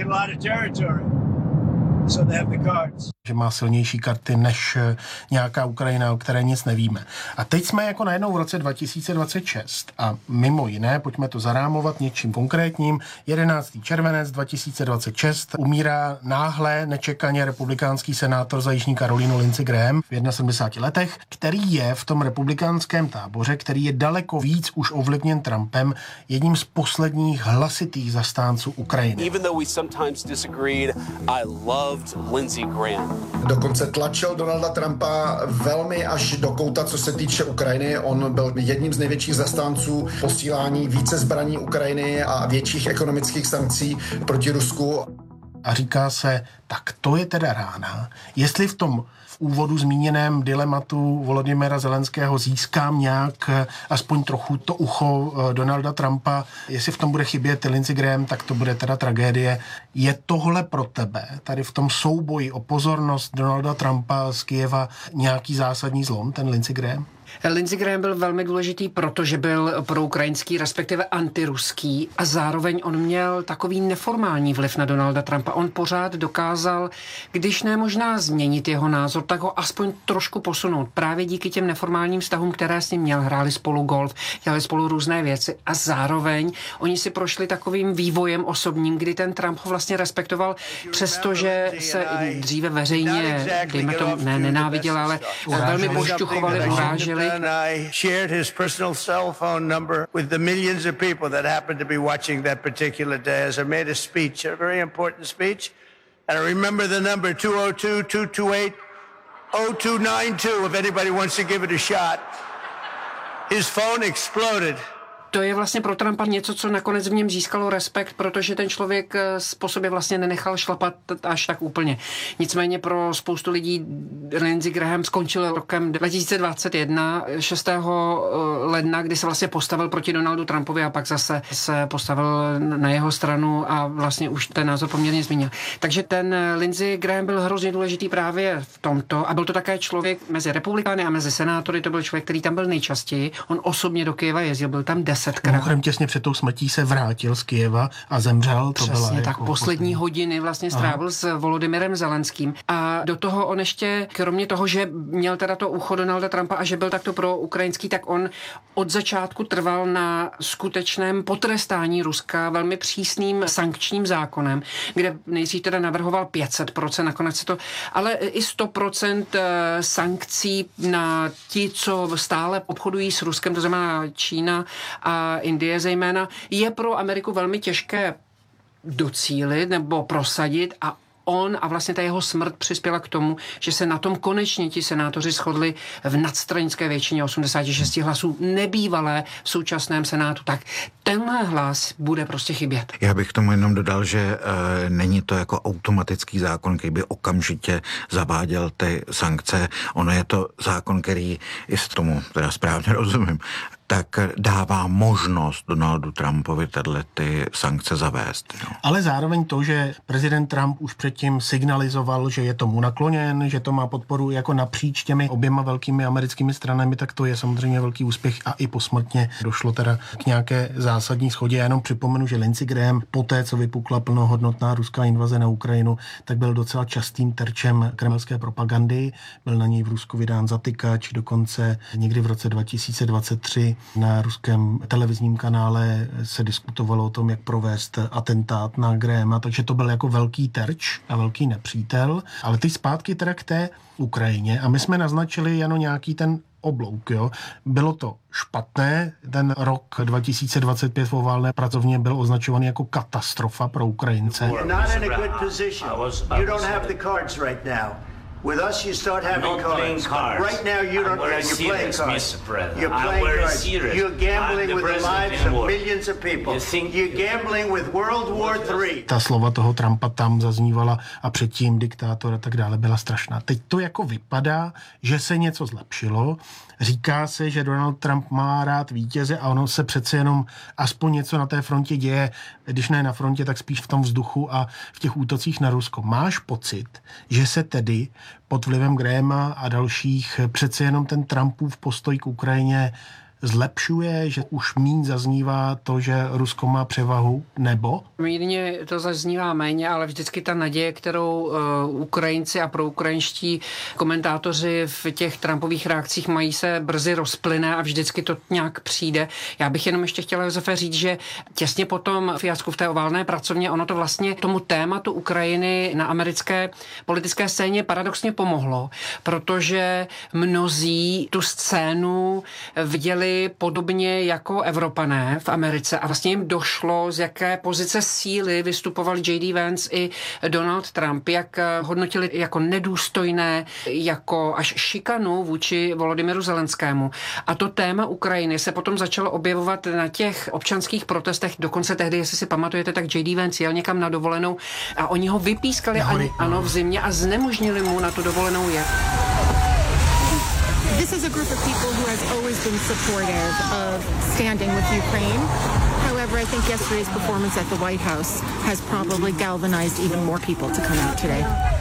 So they have the cards. Že má silnější karty než nějaká Ukrajina, o které nic nevíme. A teď jsme jako najednou v roce dva tisíce dvacet šest a mimo jiné, pojďme to zarámovat něčím konkrétním, jedenáctého července dva tisíce dvacet šest umírá náhle nečekaně republikánský senátor za Jižní Karolínu Lindsey Graham v sedmdesáti jedné letech, který je v tom republikánském táboře, který je daleko víc už ovlivněn Trumpem, jedním z posledních hlasitých zastánců Ukrajiny. Even though we sometimes disagreed, I loved Lindsey Graham. Dokonce tlačil Donalda Trumpa velmi až do kouta, co se týče Ukrajiny. On byl jedním z největších zastánců posílání více zbraní Ukrajiny a větších ekonomických sankcí proti Rusku. A říká se, tak to je teda rána. Jestli v tom v úvodu zmíněném dilematu Volodymyra Zelenského získám nějak aspoň trochu to ucho Donalda Trumpa, jestli v tom bude chybět Lindsey Graham, tak to bude teda tragédie. Je tohle pro tebe, tady v tom souboji o pozornost Donalda Trumpa z Kyjeva, nějaký zásadní zlom, ten Lindsey Graham? Lindsey Graham byl velmi důležitý, protože byl proukrajinský, respektive antiruský a zároveň on měl takový neformální vliv na Donalda Trumpa. On pořád dokázal, když ne možná změnit jeho názor, tak ho aspoň trošku posunout. Právě díky těm neformálním vztahům, které s ním měl, hráli spolu golf, dělali spolu různé věci a zároveň oni si prošli takovým vývojem osobním, kdy ten Trump ho vlastně respektoval, přestože se dříve veřejně, dejme tomu, ne nenáviděl, ale velmi pošťuchovali, uráželi. Shared his personal cell phone number with the millions of people that happened to be watching that particular day as I made a speech, a very important speech. And I remember the number two oh two, two two eight, oh two nine two if anybody wants to give it a shot. His phone exploded. To je vlastně pro Trumpa něco, co nakonec v něm získalo respekt, protože ten člověk po sobě vlastně nenechal šlapat až tak úplně. Nicméně pro spoustu lidí Lindsey Graham skončil rokem dva tisíce dvacet jedna, šestého ledna, kdy se vlastně postavil proti Donaldu Trumpovi a pak zase se postavil na jeho stranu a vlastně už ten názor poměrně změnil. Takže ten Lindsey Graham byl hrozně důležitý právě v tomto a byl to také člověk mezi republikány a mezi senátory, to byl člověk, který tam byl nejčastěji. On osobně do Kyjeva jezdil, byl tam deset Mimochodem těsně před tou smrtí se vrátil z Kyjeva a zemřel. To Přesně byla tak, jako poslední poslední hodiny vlastně strávil Aha. s Volodymyrem Zelenským. A do toho on ještě, kromě toho, že měl teda to ucho Donalda Trumpa a že byl takto pro ukrajinský, tak on od začátku trval na skutečném potrestání Ruska velmi přísným sankčním zákonem, kde nejdřív teda navrhoval pět set procent, nakonec se to, ale i sto procent sankcí na ti, co stále obchodují s Ruskem, to znamená Čína a Indie zejména, je pro Ameriku velmi těžké docílit nebo prosadit a on a vlastně ta jeho smrt přispěla k tomu, že se na tom konečně ti senátoři shodli v nadstranické většině osmdesát šest hlasů nebývalé v současném senátu. Tak tenhle hlas bude prostě chybět. Já bych tomu jenom dodal, že e, není to jako automatický zákon, který by okamžitě zaváděl ty sankce. Ono je to zákon, který, jestli tomu teda správně rozumím, tak dává možnost Donaldu Trumpovi tyhle ty sankce zavést. No. Ale zároveň to, že prezident Trump už předtím signalizoval, že je tomu nakloněn, že to má podporu jako napříč těmi oběma velkými americkými stranami, tak to je samozřejmě velký úspěch a i posmrtně došlo teda k nějaké zásadní shodě. Já jenom připomenu, že Lindsey Graham poté, co vypukla plnohodnotná ruská invaze na Ukrajinu, tak byl docela častým terčem kremelské propagandy. Byl na něj v Rusku vydán zatykač, dokonce někdy v roce dva tisíce dvacet tři na ruském televizním kanále se diskutovalo o tom, jak provést atentát na Grahama, takže to byl jako velký terč a velký nepřítel. Ale teď zpátky teda k té Ukrajině a my jsme naznačili jenom nějaký ten oblouk, jo. Bylo to špatné, ten rok dva tisíce dvacet pět v oválné pracovně byl označovaný jako katastrofa pro Ukrajince. With us, you start having cards. cards. Right now, you don't. You're playing cards. You're playing cards. You're gambling with the lives of millions of people. You're gambling with World War three. Ta slova toho Trumpa tam zaznívala a předtím diktátor a tak dále byla strašná. Teď to jako vypadá, že se něco zlepšilo. Říká se, že Donald Trump má rád vítěze a ono se přece jenom aspoň něco na té frontě děje, když ne na frontě, tak spíš v tom vzduchu a v těch útocích na Rusko. Máš pocit, že se tedy pod vlivem Grahama a dalších přece jenom ten Trumpův postoj k Ukrajině zlepšuje, že už míň zaznívá to, že Rusko má převahu, nebo? Mírně to zaznívá méně, ale vždycky ta naděje, kterou uh, Ukrajinci a proukrajinští komentátoři v těch Trumpových reakcích mají, se brzy rozplyne a vždycky to nějak přijde. Já bych jenom ještě chtěla, Josefe, říct, že těsně po tom fiasku v té oválné pracovně ono to vlastně tomu tématu Ukrajiny na americké politické scéně paradoxně pomohlo, protože mnozí tu scénu viděli podobně jako Evropané v Americe a vlastně jim došlo, z jaké pozice síly vystupoval J D Vance i Donald Trump, jak hodnotili jako nedůstojné, jako až šikanu vůči Volodymyru Zelenskému. A to téma Ukrajiny se potom začalo objevovat na těch občanských protestech, dokonce tehdy, jestli si pamatujete, tak J D Vance jel někam na dovolenou a oni ho vypískali ani, ano, v zimě a znemožnili mu na tu dovolenou jet. This is a group of people who has always been supportive of standing with Ukraine. However, I think yesterday's performance at the White House has probably galvanized even more people to come out today.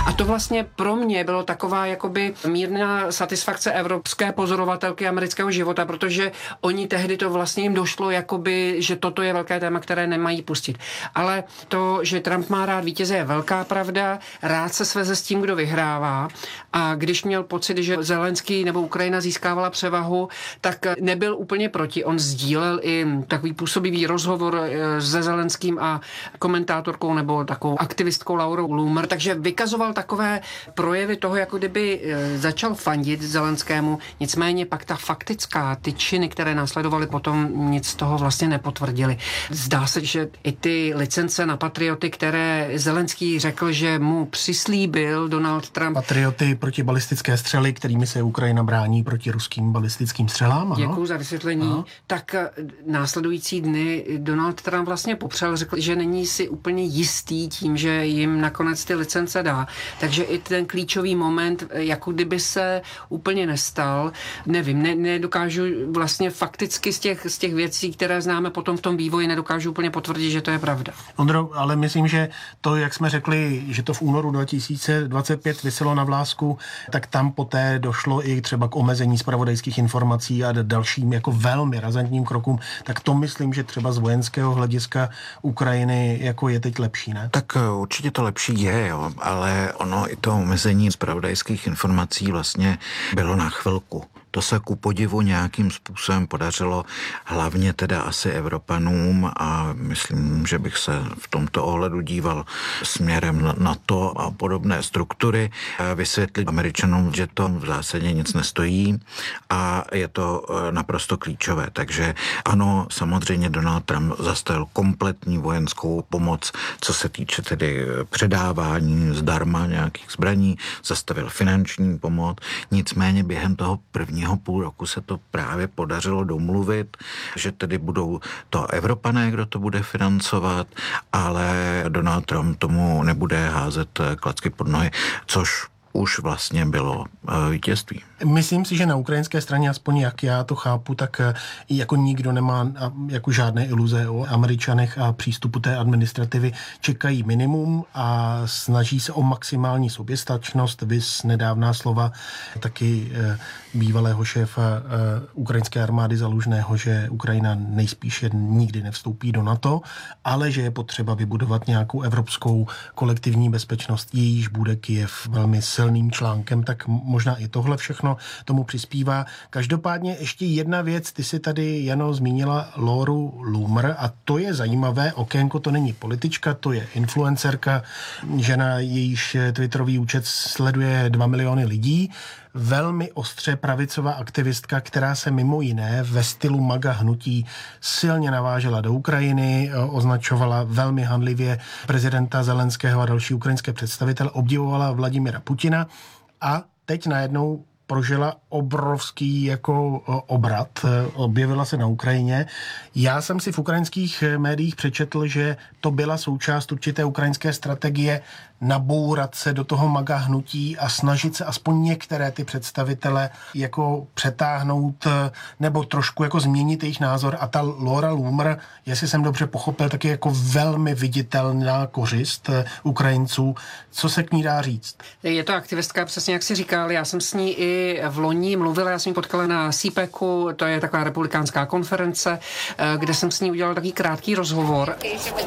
A to vlastně pro mě bylo taková jakoby mírná satisfakce evropské pozorovatelky amerického života, protože oni tehdy to vlastně jim došlo, jakoby, že toto je velké téma, které nemají pustit. Ale to, že Trump má rád vítěze, je velká pravda, rád se sveze s tím, kdo vyhrává, a když měl pocit, že Zelenský nebo Ukrajina získávala převahu, tak nebyl úplně proti. On sdílel i takový působivý rozhovor se Zelenským a komentátorkou nebo takovou aktivistkou Laurou Loomer, takže vykazoval takové projevy toho, jako kdyby začal fandit Zelenskému, nicméně pak ta faktická, ty činy, které následovaly potom, nic z toho vlastně nepotvrdili. Zdá se, že i ty licence na patrioty, které Zelenský řekl, že mu přislíbil Donald Trump. Patrioty proti balistické střely, kterými se Ukrajina brání proti ruským balistickým střelám. Děkuju za vysvětlení. Aha. Tak následující dny Donald Trump vlastně popřel, řekl, že není si úplně jistý tím, že jim nakonec ty licence dá. Takže i ten klíčový moment, jako kdyby se úplně nestal, nevím, ne, nedokážu vlastně fakticky z těch, z těch věcí, které známe potom v tom vývoji, nedokážu úplně potvrdit, že to je pravda. Ondro, ale myslím, že to, jak jsme řekli, že to v únoru dva tisíce dvacet pět viselo na vlásku, tak tam poté došlo i třeba k omezení zpravodajských informací a dalším jako velmi razantním krokům, tak to myslím, že třeba z vojenského hlediska Ukrajiny jako je teď lepší, ne? Tak určitě to lepší je, jo, ale ono i to omezení zpravodajských informací vlastně bylo na chvilku. To se ku podivu nějakým způsobem podařilo hlavně teda asi Evropanům a myslím, že bych se v tomto ohledu díval směrem na to a podobné struktury, vysvětlit Američanům, že to v zásadě nic nestojí a je to naprosto klíčové. Takže ano, samozřejmě Donald Trump zastavil kompletní vojenskou pomoc, co se týče tedy předávání zdarma nějakých zbraní, zastavil finanční pomoc, nicméně během toho prvního půl roku se to právě podařilo domluvit, že tedy budou to Evropané, kdo to bude financovat, ale Donald Trump tomu nebude házet klacky pod nohy, což už vlastně bylo vítězství. Myslím si, že na ukrajinské straně, aspoň jak já to chápu, tak jako nikdo nemá jako žádné iluze o Američanech a přístupu té administrativy. Čekají minimum a snaží se o maximální soběstačnost. Vys nedávná slova taky bývalého šéfa ukrajinské armády Zalužného, že Ukrajina nejspíše nikdy nevstoupí do NATO, ale že je potřeba vybudovat nějakou evropskou kolektivní bezpečnost, jejíž bude Kyjev velmi silným článkem, tak možná i tohle všechno tomu přispívá. Každopádně ještě jedna věc, ty si tady, Jano, zmínila Lauru Loomer a to je zajímavé okénko, to není politička, to je influencerka, žena, jejíž twitterový účet sleduje dva miliony lidí, velmi ostře pravicová aktivistka, která se mimo jiné ve stylu MAGA hnutí silně navážela do Ukrajiny, označovala velmi hanlivě prezidenta Zelenského a další ukrajinské představitele, obdivovala Vladimira Putina a teď najednou prožila obrovský jako obrat, objevila se na Ukrajině. Já jsem si v ukrajinských médiích přečetl, že to byla součást určité ukrajinské strategie nabourat se do toho MAGA hnutí a snažit se aspoň některé ty představitele jako přetáhnout nebo trošku jako změnit jejich názor. A ta Laura Loomer, jestli jsem dobře pochopil, tak je jako velmi viditelná kořist Ukrajinců. Co se k ní dá říct? Je to aktivistka, přesně jak si říkal, já jsem s ní i v loni mluvila, já jsem ji potkala na CPECu, to je taková republikánská konference, kde jsem s ní udělal takový krátký rozhovor.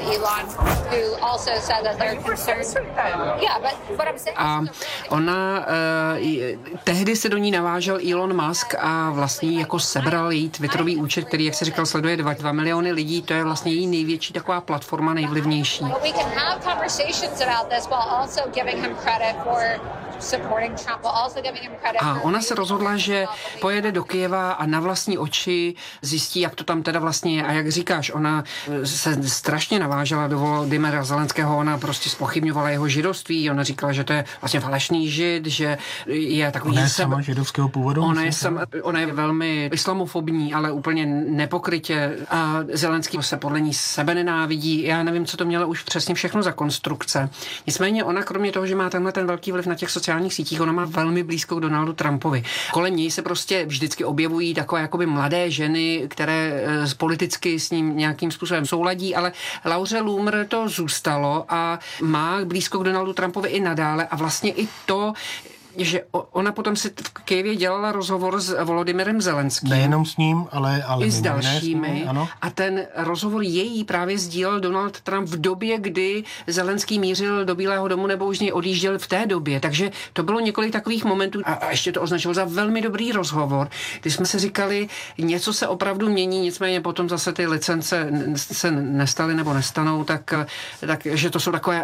A ona eh, tehdy se do ní navážel Elon Musk a vlastně jako sebral její twitterový účet, který, jak se říkal, sleduje dva, dva miliony lidí, to je vlastně její největší taková platforma, nejvlivnější. A ona se rozhodla, že pojede do Kyjeva a na vlastní oči zjistí, jak to tam teda vlastně je. A jak říkáš, ona se strašně navážela do Volodymyra Zelenského, ona prostě zpochybňovala jeho židovství, ona říkala, že to je vlastně falešný žid, že je takový... Ona je sama sebe... židovského původu? Ona je, sama, ona je velmi islamofobní, ale úplně nepokrytě a Zelenský se podle ní sebe nenávidí. Já nevím, co to mělo už přesně všechno za konstrukce. Nicméně ona, kromě toho, že má tenhle ten velký vliv na těch sociálních sociálních sítích, ona má velmi blízko k Donaldu Trumpovi. Kolem něj se prostě vždycky objevují takové jakoby mladé ženy, které e, politicky s ním nějakým způsobem souladí, ale Lauře Loomer to zůstalo a má blízko k Donaldu Trumpovi i nadále a vlastně i to, že ona potom si v Kyjevě dělala rozhovor s Volodymyrem Zelenským. Nejenom s ním, ale, ale i s dalšími. Ním, ano. A ten rozhovor její právě sdílel Donald Trump v době, kdy Zelenský mířil do Bílého domu nebo už z něj odjížděl v té době. Takže to bylo několik takových momentů a, a ještě to označilo za velmi dobrý rozhovor, kdy jsme si říkali, něco se opravdu mění, nicméně potom zase ty licence se nestaly nebo nestanou, tak, tak že to jsou takové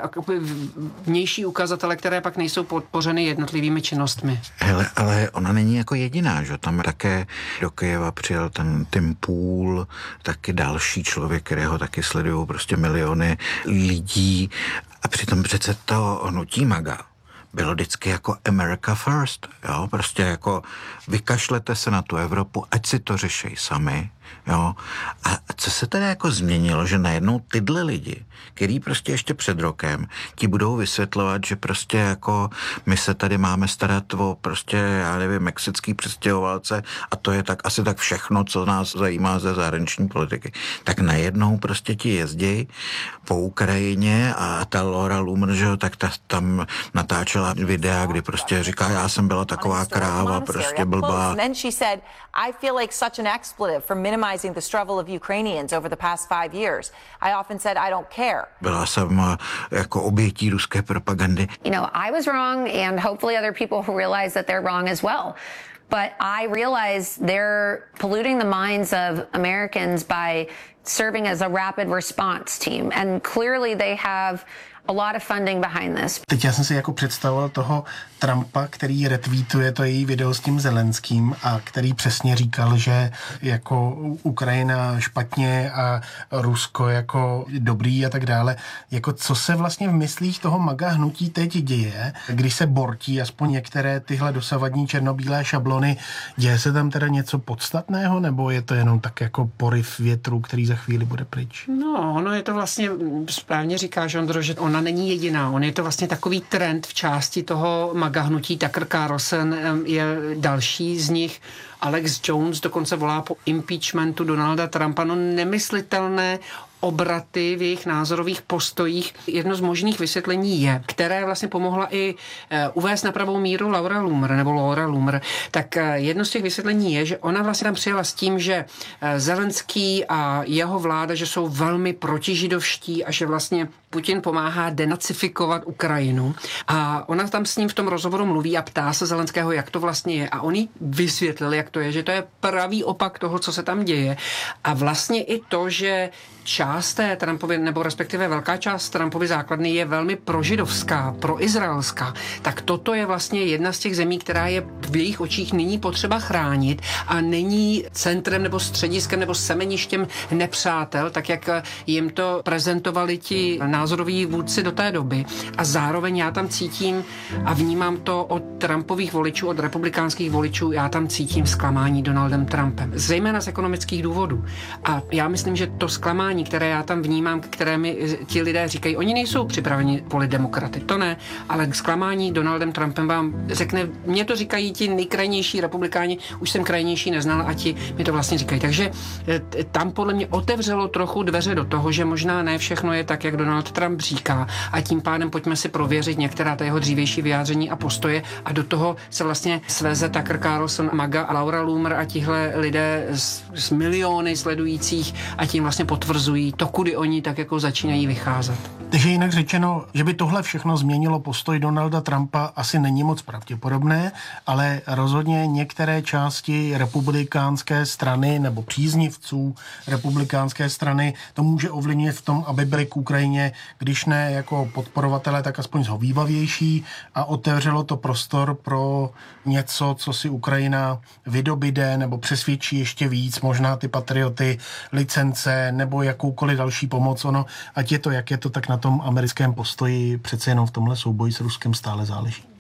vnější ukazatele, které pak nejsou podpořeny jednotlivými činnostmi. Hele, ale ona není jako jediná, že tam také do Kyjeva přijel ten Tim Pool, taky další člověk, kterého taky sledují prostě miliony lidí a přitom přece to hnutí MAGA bylo vždycky jako America First, jo, prostě jako vykašlete se na tu Evropu, ať si to řeší sami, jo. A co se teda jako změnilo, že najednou tyhle lidi, který prostě ještě před rokem ti budou vysvětlovat, že prostě jako my se tady máme starat o prostě, já nevím, mexický přistěhovalce a to je tak asi tak všechno, co nás zajímá ze zahraniční politiky. Tak najednou prostě ti jezdí po Ukrajině a ta Laura Loomer, že jo, tak ta tam natáčela videa, kdy prostě říká, já jsem byla taková kráva, prostě blbá. And then she said, I feel like such an expletive for minimizing the struggle of Ukrainians over the past five years. I often said I don't care. Byla jsem jako obětí ruské propagandy. You know, I was wrong and hopefully other people who realize that they're wrong as well. But I realize they're polluting the minds of Americans by serving as a rapid response team. And clearly they have a lot of funding behind this. Teď já jsem si jako představoval toho Trumpa, který retweetuje to její video s tím Zelenským a který přesně říkal, že jako Ukrajina špatně a Rusko jako dobrý a tak dále. Jako co se vlastně v myslích toho MAGA hnutí teď děje, když se bortí aspoň některé tyhle dosavadní černobílé šablony, děje se tam teda něco podstatného, nebo je to jenom tak jako poryv větru, který za chvíli bude pryč? No, ono je to vlastně, správně říkáš, Ondro, že ona není jediná. On je to vlastně takový trend v části toho MAGA hnutí. Tucker Carlson je další z nich. Alex Jones dokonce volá po impeachmentu Donalda Trumpa. No nemyslitelné obraty v jejich názorových postojích. Jedno z možných vysvětlení je, které vlastně pomohla i uvést na pravou míru Laura Loomer, nebo Laura Loomer, tak jedno z těch vysvětlení je, že ona vlastně tam přijela s tím, že Zelenský a jeho vláda, že jsou velmi protižidovští a že vlastně Putin pomáhá denacifikovat Ukrajinu. A ona tam s ním v tom rozhovoru mluví a ptá se Zelenského, jak to vlastně je. A oni vysvětlili, jak to je, že to je pravý opak toho, co se tam děje. A vlastně i to, že část té Trumpovy, nebo respektive velká část Trumpovy základny je velmi prožidovská, proizraelská, tak toto je vlastně jedna z těch zemí, která je v jejich očích nyní potřeba chránit a není centrem nebo střediskem nebo semeništěm nepřátel, tak jak jim to prezentovali ti názoroví vůdci do té doby. A zároveň já tam cítím a vnímám to od Trumpových voličů, od republikánských voličů, já tam cítím zklamání Donaldem Trumpem. Zejména z ekonomických důvodů. A já myslím, že to zklamání, které já tam vnímám, které mi ti lidé říkají, oni nejsou připraveni volit demokraty, to ne, ale zklamání Donaldem Trumpem vám řekne, mě to říkají ti nejkrajnější republikáni, už jsem krajnější neznal a ti mi to vlastně říkají. Takže tam podle mě otevřelo trochu dveře do toho, že možná ne všechno je tak, jak Donald Trump říká a tím pádem pojďme si prověřit některá ta jeho dřívější vyjádření a postoje a do toho se vlastně sveze Tucker Carlson, MAGA a Laura Loomer a tihle lidé s, s miliony sledujících a tím vlastně potvrzují to, kudy oni tak jako začínají vycházet. Takže jinak řečeno, že by tohle všechno změnilo postoj Donalda Trumpa, asi není moc pravděpodobné, ale rozhodně některé části republikánské strany nebo příznivců republikánské strany to může ovlivnit v tom, aby byli k Ukrajině, když ne jako podporovatelé, tak aspoň zhovývavější a otevřelo to prostor pro něco, co si Ukrajina vydobyde nebo přesvědčí ještě víc, možná ty patrioty, licence nebo jakoukoliv další pomoc. Ono, ať je to, jak je to, tak na tom americkém postoji přece jenom v tomhle souboji s Ruskem stále záleží.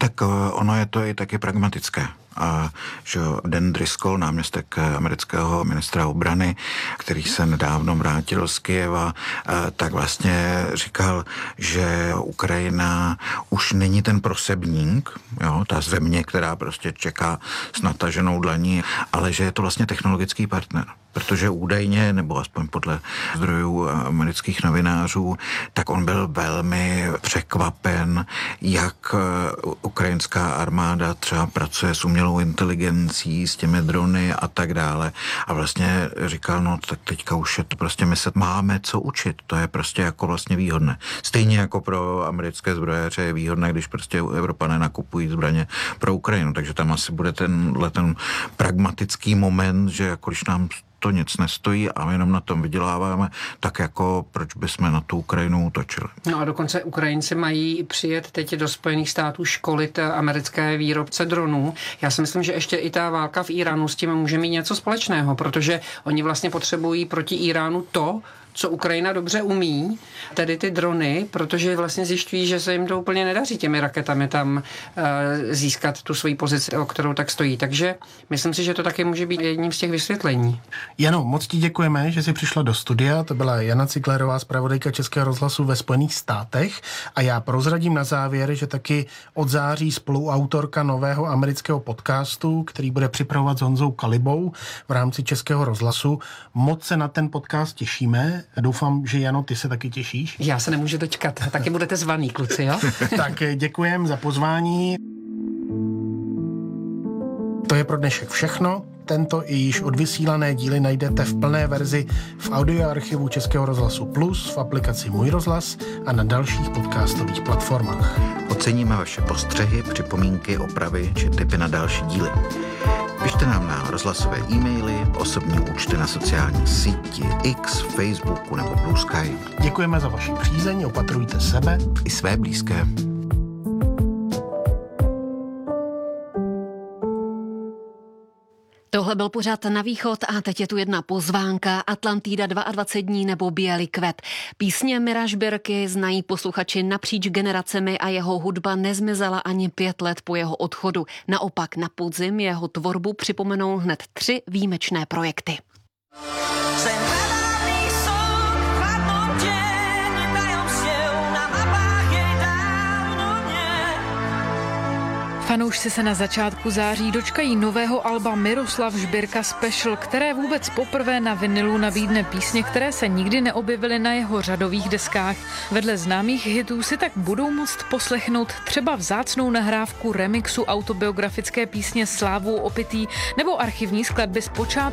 Tak ono je to i taky pragmatické. A že Dan Driscoll, náměstek amerického ministra obrany, který se nedávno vrátil z Kyjeva, tak vlastně říkal, že Ukrajina už není ten prosebník, jo, ta země, která prostě čeká s nataženou dlaní, ale že je to vlastně technologický partner. Protože údajně, nebo aspoň podle zdrojů amerických novinářů, tak on byl velmi překvapen, jak ukrajinská armáda třeba pracuje s umělou inteligencí, s těmi drony a tak dále. A vlastně říkal, no tak teďka už je to prostě, my se máme co učit, to je prostě jako vlastně výhodné. Stejně jako pro americké zbrojaře je výhodné, když prostě Evropané nakupují zbraně pro Ukrajinu, takže tam asi bude tenhle ten pragmatický moment, že jako když nám to nic nestojí a jenom na tom vyděláváme, tak jako proč bychom na tu Ukrajinu útočili. No a dokonce Ukrajinci mají přijet teď do Spojených států školit americké výrobce dronů. Já si myslím, že ještě i ta válka v Iránu s tím může mít něco společného, protože oni vlastně potřebují proti Iránu to, co Ukrajina dobře umí, tedy ty drony, protože vlastně zjišťují, že se jim to úplně nedaří těmi raketami tam e, získat tu svoji pozici, o kterou tak stojí. Takže myslím si, že to taky může být jedním z těch vysvětlení. Jano, moc ti děkujeme, že jsi přišla do studia. To byla Jana Ciglerová, zpravodajka Českého rozhlasu ve Spojených státech. A já prozradím na závěr, že taky od září spoluautorka nového amerického podcastu, který bude připravovat s Honzou Kalibou v rámci Českého rozhlasu. Moc se na ten podcast těšíme. Doufám, že Jano, ty se taky těšíš. Já se nemůžu dočkat. Taky budete zvaný, kluci, jo? Tak děkujem za pozvání. To je pro dnešek všechno. Tento i již odvysílané díly najdete v plné verzi v audioarchivu Českého rozhlasu Plus, v aplikaci Můj rozhlas a na dalších podcastových platformách. Oceníme vaše postřehy, připomínky, opravy či tipy na další díly. Pište nám na rozhlasové e-maily, osobní účty na sociální síti X, Facebooku nebo Blue Sky. Děkujeme za vaši přízeň, opatrujte sebe i své blízké. Tohle byl pořad Na východ a teď je tu jedna pozvánka. Atlantida dvacet dva dní nebo Bílý kvet. Písně Mira Žbirky znají posluchači napříč generacemi a jeho hudba nezmizela ani pět let po jeho odchodu. Naopak na podzim jeho tvorbu připomenou hned tři výjimečné projekty. Fanoušci se na začátku září dočkají nového alba Miroslav Žbirka Special, které vůbec poprvé na vinilu nabídne písně, které se nikdy neobjevily na jeho řadových deskách. Vedle známých hitů si tak budou moct poslechnout třeba vzácnou nahrávku remixu autobiografické písně Slávou opitý nebo archivní skladby z počátku